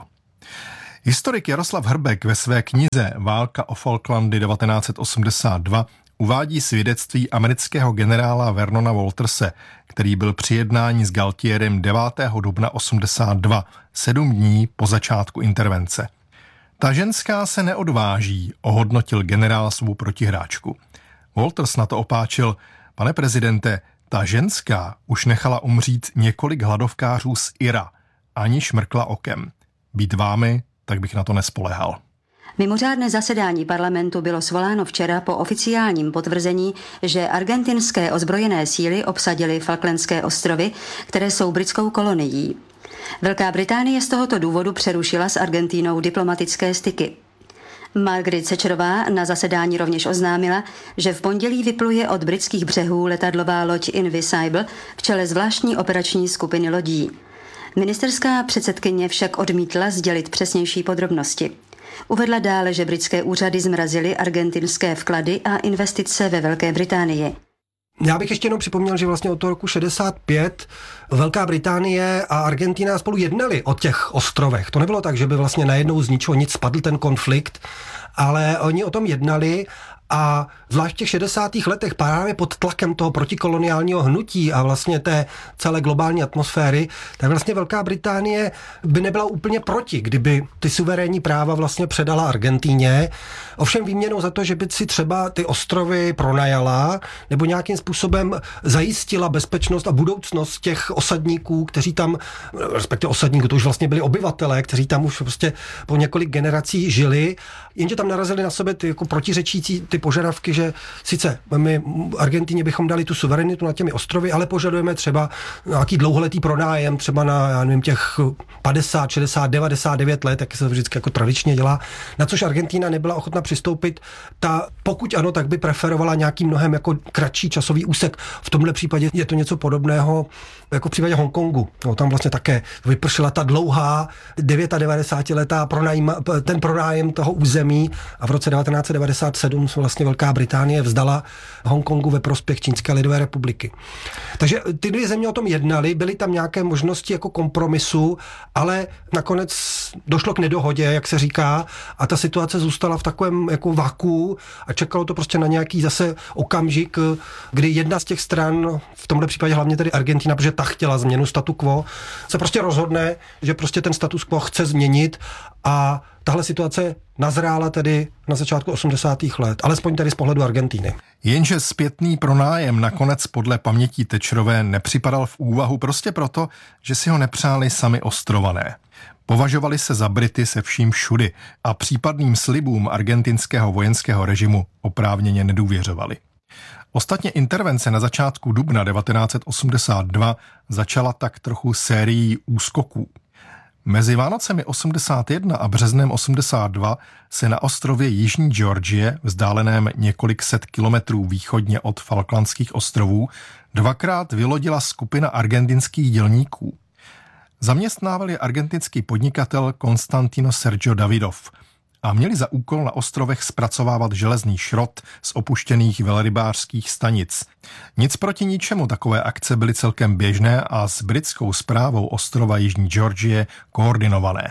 Historik Jaroslav Hrbek ve své knize Válka o Falklandy devatenáct set osmdesát dva uvádí svědectví amerického generála Vernona Walterse, který byl při jednání s Galtierem devátého dubna osmdesát dva, sedm dní po začátku intervence. Ta ženská se neodváží, ohodnotil generál svou protihráčku. Walters na to opáčil: pane prezidente, ta ženská už nechala umřít několik hladovkářů z Ira, ani šmrkla okem. Být vámi, tak bych na to nespolehal. Mimořádné zasedání parlamentu bylo svoláno včera po oficiálním potvrzení, že argentinské ozbrojené síly obsadily Falklandské ostrovy, které jsou britskou kolonií. Velká Británie z tohoto důvodu přerušila s Argentínou diplomatické styky. Margaret Thatcherová na zasedání rovněž oznámila, že v pondělí vypluje od britských břehů letadlová loď Invincible v čele zvláštní operační skupiny lodí. Ministerská předsedkyně však odmítla sdělit přesnější podrobnosti. Uvedla dále, že britské úřady zmrazily argentinské vklady a investice ve Velké Británii. Já bych ještě jenom připomněl, že vlastně od toho roku šedesát pět Velká Británie a Argentina spolu jednali o těch ostrovech. To nebylo tak, že by vlastně najednou z ničeho nic spadl ten konflikt, ale oni o tom jednali. A zvlášť v těch šedesátých letech právě pod tlakem toho protikoloniálního hnutí a vlastně té celé globální atmosféry, tak vlastně Velká Británie by nebyla úplně proti, kdyby ty suverénní práva vlastně předala Argentíně. Ovšem výměnou za to, že by si třeba ty ostrovy pronajala nebo nějakým způsobem zajistila bezpečnost a budoucnost těch osadníků, kteří tam, respektive osadníků, to už vlastně byli obyvatelé, kteří tam už prostě po několik generací žili, jenže tam narazili na sebe ty jako protiřečící ty požadavky, že sice my Argentíně bychom dali tu suverenitu nad těmi ostrovy, ale požadujeme třeba nějaký dlouholetý pronájem, třeba na, já nevím, těch padesát, šedesát, devadesát devět let, jak se vždycky jako tradičně dělá, na což Argentína nebyla ochotna přistoupit. Ta, pokud ano, tak by preferovala nějaký mnohem jako kratší časový úsek. V tomhle případě je to něco podobného jako v případě Hongkongu. No, tam vlastně také vypršela ta dlouhá devětadevadesátiletá pronájem, ten pronájem toho území a v roce devatenáct set devadesát sedm vlastně Velká Británie vzdala Hongkongu ve prospěch Čínské lidové republiky. Takže ty dvě země o tom jednaly, byly tam nějaké možnosti jako kompromisu, ale nakonec došlo k nedohodě, jak se říká, a ta situace zůstala v takovém jako vaku a čekalo to prostě na nějaký zase okamžik, kdy jedna z těch stran, v tomhle případě hlavně tedy Argentina, protože ta chtěla změnu statu quo, se prostě rozhodne, že prostě ten status quo chce změnit a tahle situace nazrála tedy na začátku osmdesátých let, alespoň tedy z pohledu Argentíny. Jenže zpětný pronájem nakonec podle pamětí Thatcherové nepřipadal v úvahu prostě proto, že si ho nepřáli sami ostrované. Považovali se za Brity se vším všudy a případným slibům argentinského vojenského režimu oprávněně nedůvěřovali. Ostatně intervence na začátku dubna devatenáct set osmdesát dva začala tak trochu sérií úskoků. Mezi Vánocemi osmdesát jedna a březnem osmdesát dva se na ostrově Jižní Georgie, vzdáleném několik set kilometrů východně od Falklandských ostrovů, dvakrát vylodila skupina argentinských dělníků. Zaměstnával je argentinský podnikatel Constantino Sergio Davidov a měli za úkol na ostrovech zpracovávat železný šrot z opuštěných velrybářských stanic. Nic proti ničemu, takové akce byly celkem běžné a s britskou správou ostrova Jižní Georgie koordinované.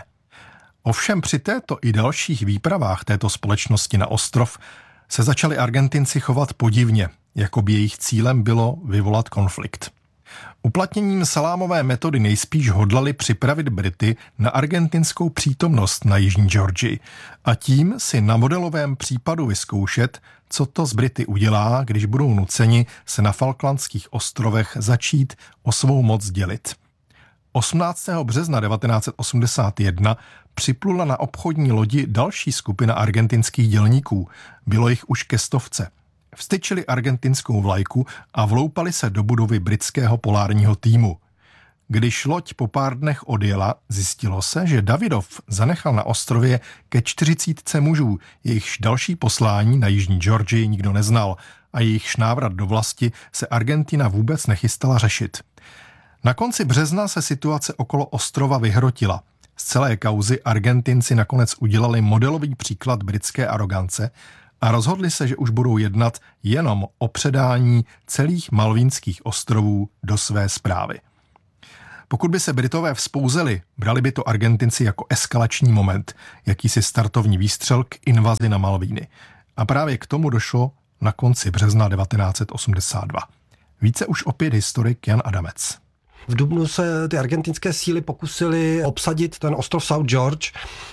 Ovšem při této i dalších výpravách této společnosti na ostrov se začali Argentinci chovat podivně, jako by jejich cílem bylo vyvolat konflikt. Uplatněním salámové metody nejspíš hodlali připravit Brity na argentinskou přítomnost na Jižní Georgii a tím si na modelovém případu vyzkoušet, co to z Brity udělá, když budou nuceni se na Falklandských ostrovech začít o svou moc dělit. osmnáctého března devatenáct set osmdesát jedna připlula na obchodní lodi další skupina argentinských dělníků. Bylo jich už ke stovce. Vstyčili argentinskou vlajku a vloupali se do budovy britského polárního týmu. Když loď po pár dnech odjela, zjistilo se, že Davidov zanechal na ostrově ke čtyřicítce mužů, jejichž další poslání na jižní Georgii nikdo neznal a jejichž návrat do vlasti se Argentina vůbec nechystala řešit. Na konci března se situace okolo ostrova vyhrotila. Z celé kauzy Argentinci nakonec udělali modelový příklad britské arogance a rozhodli se, že už budou jednat jenom o předání celých Malvínských ostrovů do své správy. Pokud by se Britové vzpouzeli, brali by to Argentinci jako eskalační moment, jakýsi startovní výstřel k invazi na Malvíny. A právě k tomu došlo na konci března devatenáct set osmdesát dva. Více už opět historik Jan Adamec. V dubnu se ty argentinské síly pokusily obsadit ten ostrov South George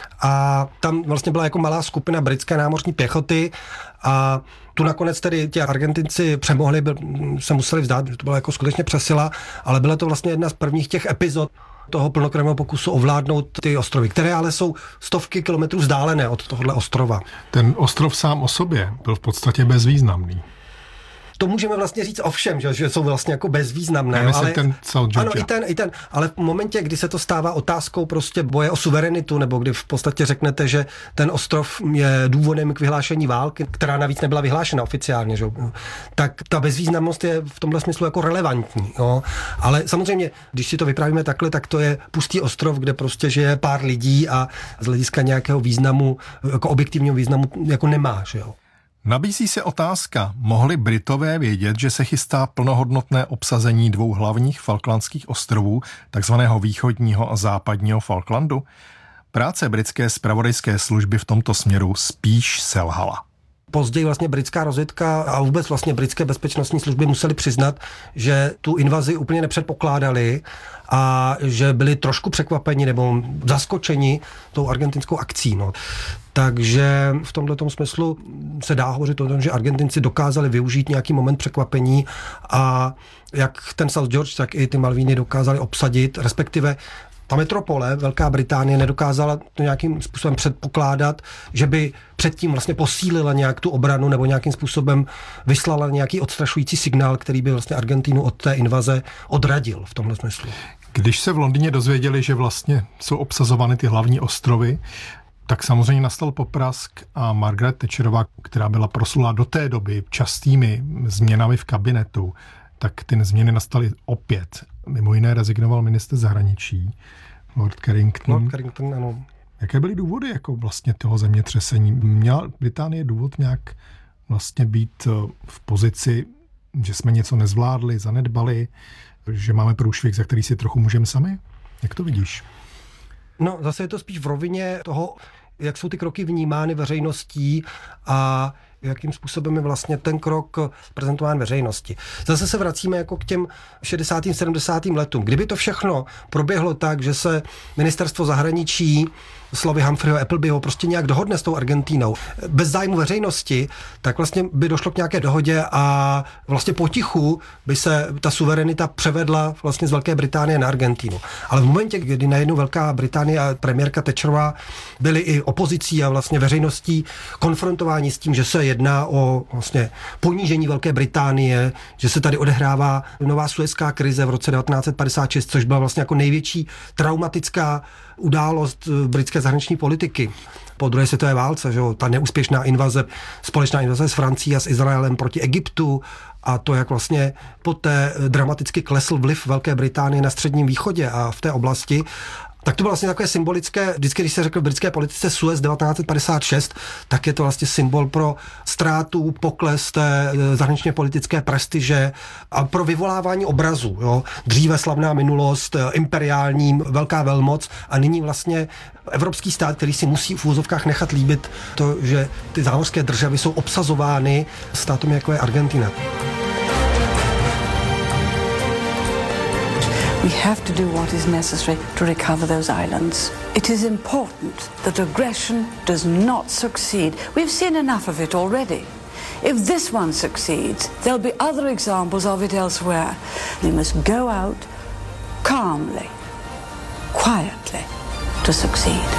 a tam vlastně byla jako malá skupina britské námořní pěchoty a tu nakonec tedy ti Argentinci přemohli, byl, se museli vzdát, že to byla jako skutečně přesila, ale byla to vlastně jedna z prvních těch epizod toho plnokrevného pokusu ovládnout ty ostrovy, které ale jsou stovky kilometrů vzdálené od tohohle ostrova. Ten ostrov sám o sobě byl v podstatě bezvýznamný. To můžeme vlastně říct ovšem, že, že jsou vlastně jako bezvýznamné. Já myslím, ale ten South Georgia. Ano, i ten, i ten, ale v momentě, kdy se to stává otázkou prostě boje o suverenitu, nebo kdy v podstatě řeknete, že ten ostrov je důvodem k vyhlášení války, která navíc nebyla vyhlášena oficiálně, že? Tak ta bezvýznamnost je v tomhle smyslu jako relevantní. Jo? Ale samozřejmě, když si to vyprávíme takhle, tak to je pustý ostrov, kde prostě žije pár lidí a z hlediska nějakého významu, jako objektivního významu, jako nemá, že jo. Nabízí se otázka, mohli Britové vědět, že se chystá plnohodnotné obsazení dvou hlavních Falklandských ostrovů, takzvaného východního a západního Falklandu? Práce britské zpravodajské služby v tomto směru spíš selhala. Později vlastně britská rozvědka a vůbec vlastně britské bezpečnostní služby museli přiznat, že tu invazi úplně nepředpokládali a že byli trošku překvapeni nebo zaskočeni tou argentinskou akcí. No. Takže v tomto smyslu se dá hovořit o tom, že Argentinci dokázali využít nějaký moment překvapení a jak ten South George, tak i ty Malvíny dokázali obsadit, respektive ta metropole, Velká Británie, nedokázala to nějakým způsobem předpokládat, že by předtím vlastně posílila nějak tu obranu nebo nějakým způsobem vyslala nějaký odstrašující signál, který by vlastně Argentínu od té invaze odradil v tomhle smyslu. Když se v Londýně dozvěděli, že vlastně jsou obsazovány ty hlavní ostrovy, tak samozřejmě nastal poprask a Margaret Thatcherová, která byla proslulá do té doby častými změnami v kabinetu, tak ty změny nastaly opět. Mimo jiné rezignoval ministr zahraničí, Lord Carrington. Lord Carrington, ano. Jaké byly důvody jako vlastně toho zemětřesení? Měla Británie důvod nějak vlastně být v pozici, že jsme něco nezvládli, zanedbali, že máme průšvih, za který si trochu můžeme sami? Jak to vidíš? No, zase je to spíš v rovině toho, jak jsou ty kroky vnímány veřejností a jakým způsobem je vlastně ten krok prezentován veřejnosti. Zase se vracíme jako k těm šedesátým sedmdesátým letům. Kdyby to všechno proběhlo tak, že se ministerstvo zahraničí slovy Humphreyho Applebyho prostě nějak dohodne s tou Argentínou bez zájmu veřejnosti, tak vlastně by došlo k nějaké dohodě a vlastně potichu by se ta suverenita převedla vlastně z Velké Británie na Argentínu. Ale v momentě, kdy najednou Velká Británie a premiérka Thatcherová byly i opozicí a vlastně veřejností konfrontováni s tím, že se jedná o vlastně ponížení Velké Británie, že se tady odehrává nová suezská krize v roce devatenáct set padesát šest, což byla vlastně jako největší traumatická událost britské zahraniční politiky po druhé světové válce, že jo, ta neúspěšná invaze, společná invaze s Francií a s Izraelem proti Egyptu a to, jak vlastně poté dramaticky klesl vliv Velké Británie na Středním východě a v té oblasti. Tak to bylo vlastně takové symbolické, vždycky, když se řekl v britské politice Suez devatenáct set padesát šest, tak je to vlastně symbol pro ztrátu, pokles té zahraničně politické prestiže a pro vyvolávání obrazu. Jo. Dříve slavná minulost, imperiální, velká velmoc a nyní vlastně evropský stát, který si musí v úzovkách nechat líbit to, že ty zámořské državy jsou obsazovány státem, jako je Argentina. We have to do what is necessary to recover those islands. It is important that aggression does not succeed. We've seen enough of it already. If this one succeeds, there'll be other examples of it elsewhere. We must go out calmly, quietly to succeed.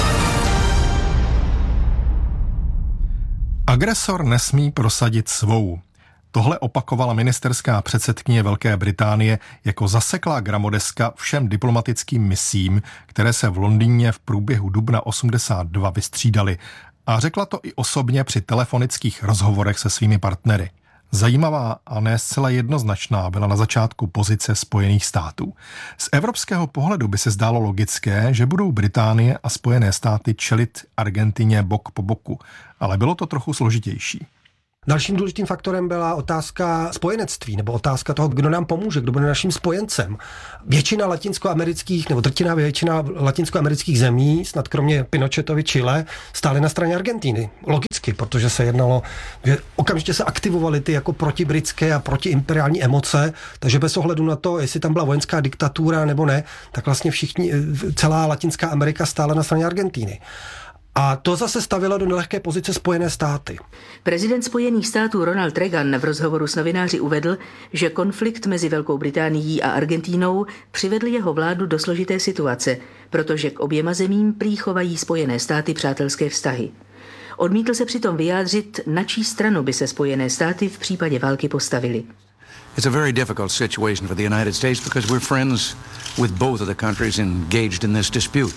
Agresor nesmí prosadit svou. Tohle opakovala ministerská předsedkyně Velké Británie jako zaseklá gramodeska všem diplomatickým misím, které se v Londýně v průběhu dubna osmdesát dva vystřídaly. A řekla to i osobně při telefonických rozhovorech se svými partnery. Zajímavá a ne zcela jednoznačná byla na začátku pozice Spojených států. Z evropského pohledu by se zdálo logické, že budou Británie a Spojené státy čelit Argentině bok po boku, ale bylo to trochu složitější. Dalším důležitým faktorem byla otázka spojenectví, nebo otázka toho, kdo nám pomůže, kdo bude naším spojencem. Většina latinskoamerických, nebo drtivá většina latinskoamerických zemí, snad kromě Pinochetovy Chile, stály na straně Argentíny. Logicky, protože se jednalo, že okamžitě se aktivovaly ty jako protibritské a protiimperiální emoce, takže bez ohledu na to, jestli tam byla vojenská diktatura nebo ne, tak vlastně všichni, celá Latinská Amerika stála na straně Argentíny. A to zase stavilo do nelehké pozice Spojené státy. Prezident Spojených států Ronald Reagan v rozhovoru s novináři uvedl, že konflikt mezi Velkou Británií a Argentínou přivedl jeho vládu do složité situace, protože k oběma zemím prý chovají Spojené státy přátelské vztahy. Odmítl se přitom vyjádřit, na čí stranu by se Spojené státy v případě války postavily. It's a very difficult situation for the United States because we're friends with both of the countries engaged in this dispute.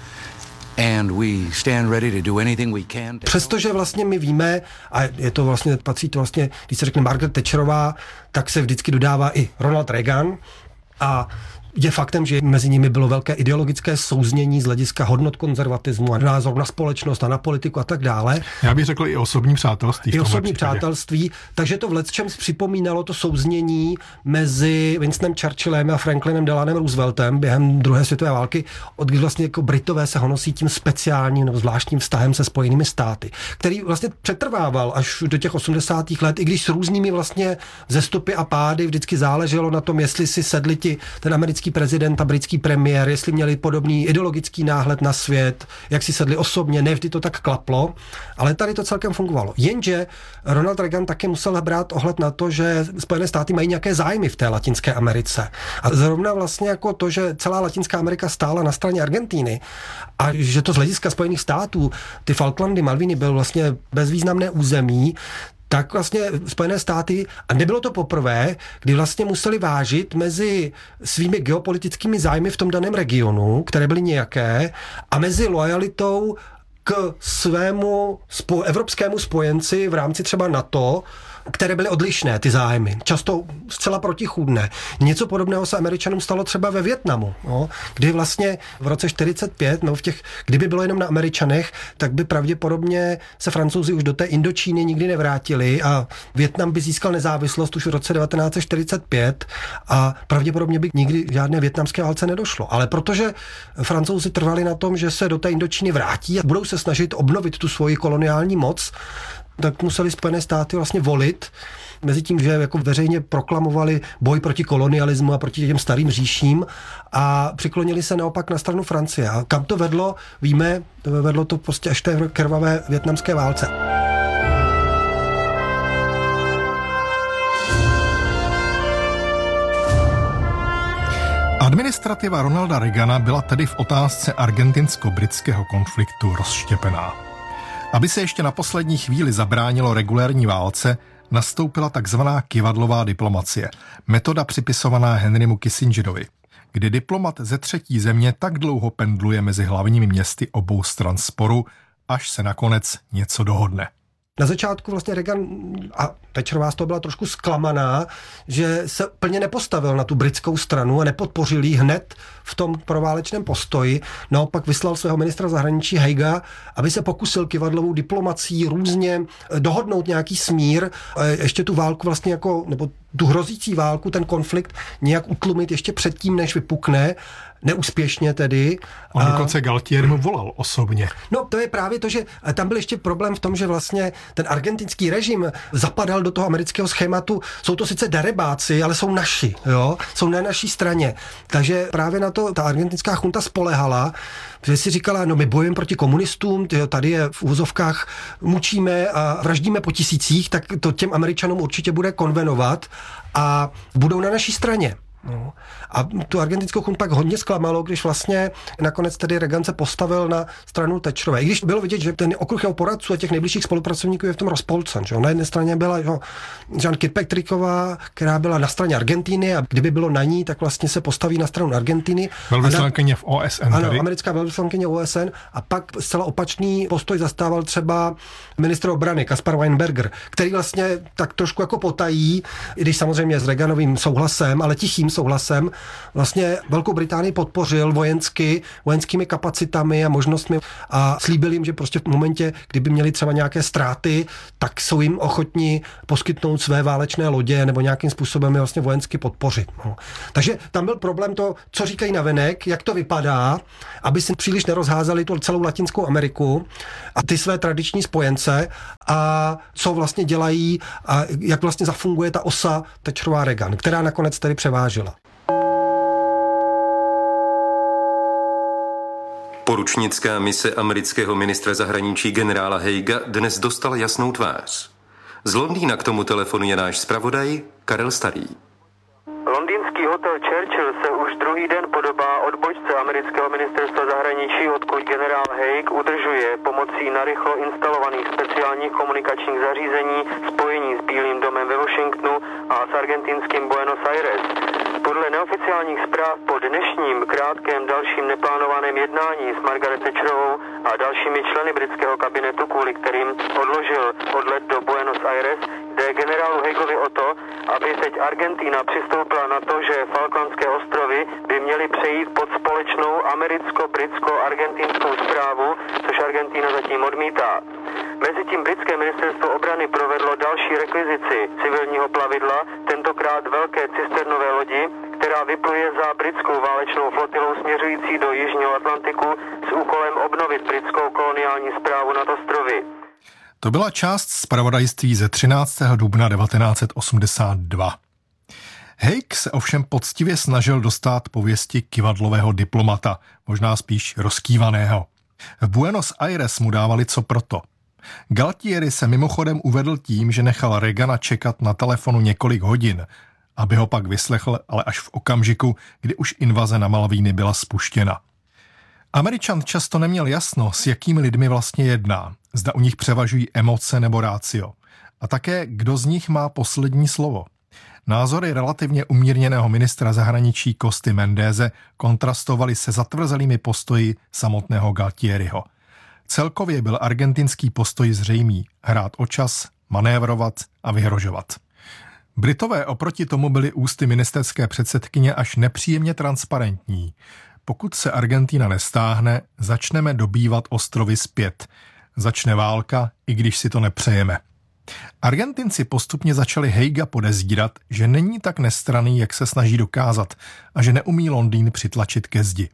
And we stand ready to do anything we can. Přestože vlastně my víme, a je to vlastně, patří to vlastně, když se řekne Margaret Thatcherová, tak se vždycky dodává i Ronald Reagan a je faktem, že mezi nimi bylo velké ideologické souznění z hlediska hodnot konzervatismu a názor na společnost a na politiku a tak dále. Já bych řekl i osobní přátelství. I osobní případě. přátelství, takže to v lecčem připomínalo to souznění mezi Winstonem Churchillem a Franklinem Delanem Rooseveltem během druhé světové války, od kdy vlastně jako Britové se honosí tím speciálním nebo zvláštním vztahem se Spojenými státy, který vlastně přetrvával až do těch osmdesátých let, i když s různými vlastně zestupy a pády vždycky záleželo na tom, jestli si sedli ti ten americký prezident a britský premiér, jestli měli podobný ideologický náhled na svět, jak si sedli osobně, ne vždy to tak klaplo, ale tady to celkem fungovalo. Jenže Ronald Reagan taky musel brát ohled na to, že Spojené státy mají nějaké zájmy v té Latinské Americe. A zrovna vlastně jako to, že celá Latinská Amerika stála na straně Argentíny a že to z hlediska Spojených států, ty Falklandy, Malviny byl vlastně bezvýznamné území, tak vlastně Spojené státy, a nebylo to poprvé, kdy vlastně museli vážit mezi svými geopolitickými zájmy v tom daném regionu, které byly nějaké, a mezi lojalitou k svému spo- evropskému spojenci v rámci třeba NATO, které byly odlišné, ty zájmy, často zcela protichůdné. Něco podobného se Američanům stalo třeba ve Vietnamu, no, kdy vlastně v roce čtyřicet pět, no v těch, kdyby bylo jenom na Američanech, tak by pravděpodobně se Francouzi už do té Indočíny nikdy nevrátili a Vietnam by získal nezávislost už v roce devatenáct set čtyřicet pět a pravděpodobně by nikdy žádné vietnamské válce nedošlo. Ale protože Francouzi trvali na tom, že se do té Indočíny vrátí a budou se snažit obnovit tu svoji koloniální moc, tak museli Spojené státy vlastně volit mezi tím, že jako veřejně proklamovali boj proti kolonialismu a proti těm starým říším a přiklonili se naopak na stranu Francie. A kam to vedlo, víme, to vedlo to prostě až té krvavé vietnamské válce. Administrativa Ronalda Reagana byla tedy v otázce argentinsko-britského konfliktu rozštěpená. Aby se ještě na poslední chvíli zabránilo regulérní válce, nastoupila takzvaná kyvadlová diplomacie, metoda připisovaná Henrymu Kissingerovi, kdy diplomat ze třetí země tak dlouho pendluje mezi hlavními městy obou stran sporu, až se nakonec něco dohodne. Na začátku vlastně Reagan a Thatcherová z toho byla trošku zklamaná, že se plně nepostavil na tu britskou stranu a nepodpořil ji hned v tom proválečném postoji. Naopak vyslal svého ministra zahraničí Haiga, aby se pokusil kyvadlovou diplomací různě dohodnout nějaký smír, ještě tu válku vlastně jako, nebo tu hrozící válku, ten konflikt nějak utlumit ještě předtím, než vypukne. Neúspěšně tedy. On dokonce Galtier mu volal osobně. No to je právě to, že tam byl ještě problém v tom, že vlastně ten argentinský režim zapadal do toho amerického schématu. Jsou to sice darebáci, ale jsou naši, jo? Jsou na naší straně. Takže právě na to ta argentinská chunta spolehala, že si říkala, no my bojujeme proti komunistům, tyjo, tady je v úzovkách mučíme a vraždíme po tisících, tak to těm Američanům určitě bude konvenovat a budou na naší straně. No. A tu argentinskou chuntu pak hodně zklamalo, když vlastně nakonec tedy Reagan se postavil na stranu Thatcherové. I když bylo vidět, že ten okruh jeho poradců a těch nejbližších spolupracovníků je v tom rozpolcen. Že? Na jedné straně byla že? Jean Kirkpatricková, která byla na straně Argentiny a kdyby bylo na ní, tak vlastně se postaví na stranu Argentiny. Velvyslankyně v O S N Ano, tedy. americká velvyslankyně O S N a pak zcela opačný postoj zastával třeba ministr obrany Kaspar Weinberger, který vlastně tak trošku jako potají, i když samozřejmě s Reaganovým souhlasem, ale tichým souhlasem, vlastně Velkou Británii podpořil vojensky, vojenskými kapacitami a možnostmi a slíbil jim, že prostě v momentě, kdyby měli třeba nějaké ztráty, tak jsou jim ochotní poskytnout své válečné lodě nebo nějakým způsobem je vlastně vojensky podpořit. No. Takže tam byl problém to, co říkají navenek, jak to vypadá, aby si příliš nerozházeli tu celou Latinskou Ameriku a ty své tradiční spojence a co vlastně dělají a jak vlastně zafunguje ta osa Thatcherová Reagan, která nakonec tedy převážila. Poručnická mise amerického ministra zahraničí generála Haiga dnes dostala jasnou tvář. Z Londýna k tomu telefonuje náš zpravodaj Karel Starý. Londýnský hotel Churchill se už druhý den podobá odbočce amerického ministerstva zahraničí, odkud generál Haig udržuje pomocí narychlo instalovaných speciálních komunikačních zařízení spojení s Bílým domem ve Washingtonu a s argentinským Buenos Aires. Podle neoficiálních zpráv po dnešním krátkém dalším neplánovaném jednání s Margaret Thatcherovou a dalšími členy britského kabinetu, kvůli kterým odložil odlet do Buenos Aires, jde generálu Haigovi o to, aby teď Argentína přistoupila na to, že Falklandské ostrovy by měly přejít pod společnou americko-britsko-argentinskou správu, což Argentína zatím odmítá. Mezitím britské ministerstvo obrany provedlo další rekvizici civilního plavidla, tentokrát velké cisternové lodi, která vypluje za britskou válečnou flotilou směřující do Jižního Atlantiku s úkolem obnovit britskou koloniální správu nad ostrovy. To byla část zpravodajství ze třináctého dubna devatenáct set osmdesát dva. Haig se ovšem poctivě snažil dostát pověsti kyvadlového diplomata, možná spíš rozkývaného. V Buenos Aires mu dávali co proto. Galtieri se mimochodem uvedl tím, že nechal Reagana čekat na telefonu několik hodin, aby ho pak vyslechl, ale až v okamžiku, kdy už invaze na Malvíny byla spuštěna. Američan často neměl jasno, s jakými lidmi vlastně jedná, zda u nich převažují emoce nebo rácio. A také, kdo z nich má poslední slovo. Názory relativně umírněného ministra zahraničí Costy Mendeze kontrastovaly se zatvrzelými postoji samotného Galtieriho. Celkově byl argentinský postoj zřejmý, hrát o čas, manévrovat a vyhrožovat. Britové oproti tomu byli ústy ministerské předsedkyně až nepříjemně transparentní. Pokud se Argentina nestáhne, začneme dobývat ostrovy zpět. Začne válka, i když si to nepřejeme. Argentinci postupně začali Haiga podezírat, že není tak nestranný, jak se snaží dokázat, a že neumí Londýn přitlačit ke zdi.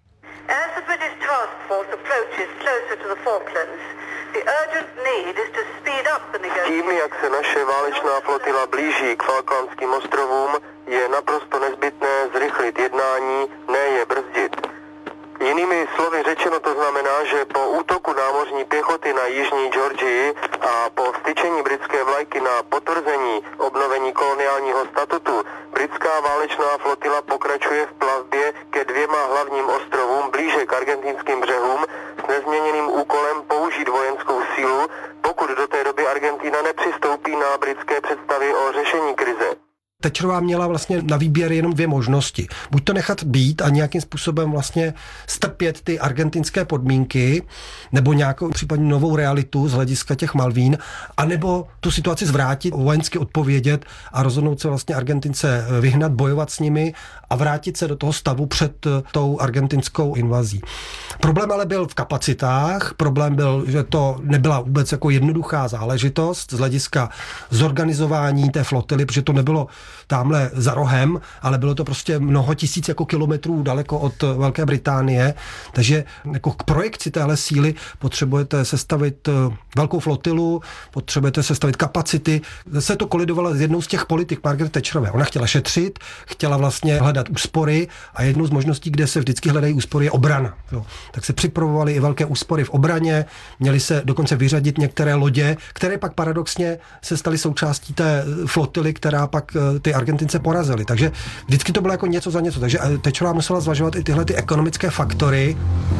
Tím, jak se naše válečná flotila blíží k Falklandským ostrovům, je naprosto nezbytné zrychlit jednání, ne je brzdit. Jinými slovy řečeno to znamená, že po útoku námořní pěchoty na jižní Georgii a po vstyčení britské vlajky na potvrzení obnovení koloniálního statutu britská válečná flotila pokračuje v plavbě ke dvěma hlavním ostrovům blíže k argentinským břehům s nezměněným úkolem použít vojenskou sílu, pokud do té doby Argentina nepřistoupí na britské představy o řešení krize. Thatcherová měla vlastně na výběr jenom dvě možnosti. Buď to nechat být a nějakým způsobem vlastně strpět ty argentinské podmínky, nebo nějakou případně novou realitu z hlediska těch Malvín, anebo tu situaci zvrátit, vojensky odpovědět a rozhodnout se vlastně Argentince vyhnat, bojovat s nimi a vrátit se do toho stavu před tou argentinskou invazí. Problém ale byl v kapacitách, problém byl, že to nebyla vůbec jako jednoduchá záležitost z hlediska zorganizování té flotily, protože to nebylo tamhle za rohem, ale bylo to prostě mnoho tisíc jako kilometrů daleko od Velké Británie, takže jako k projekci téhle síly potřebujete sestavit velkou flotilu, potřebujete sestavit kapacity. Zase to kolidovalo s jednou z těch politik Margaret Thatcherové. Ona chtěla šetřit, chtěla vlastně hledat úspory a jednou z možností, kde se vždycky hledají úspory, je obrana. Jo. Tak se připravovaly i velké úspory v obraně, měly se dokonce vyřadit některé lodě, které pak paradoxně se staly součástí té flotily, která pak ty Argentince porazili. Takže vždycky to bylo jako něco za něco. Takže Thatcherová musela zvažovat i tyhle ty ekonomické faktory.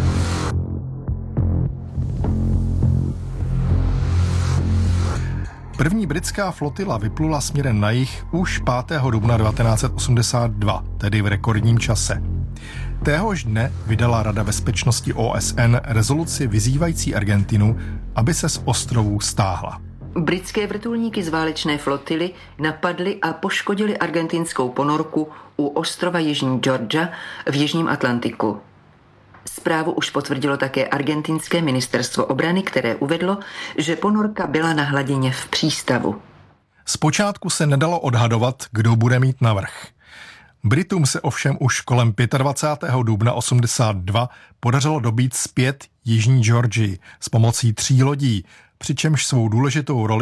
První britská flotila vyplula směrem na jih už pátého dubna devatenáct set osmdesát dva, tedy v rekordním čase. Téhož dne vydala Rada bezpečnosti O S N rezoluci vyzývající Argentinu, aby se z ostrovů stáhla. Britské vrtulníky z válečné flotily napadly a poškodili argentinskou ponorku u ostrova Jižní Georgia v Jižním Atlantiku. Zprávu už potvrdilo také argentinské ministerstvo obrany, které uvedlo, že ponorka byla na hladině v přístavu. Zpočátku se nedalo odhadovat, kdo bude mít navrch. Britům se ovšem už kolem dvacátého pátého dubna osmdesát dva podařilo dobít zpět Jižní Georgii s pomocí tří lodí, přičemž svou důležitou roli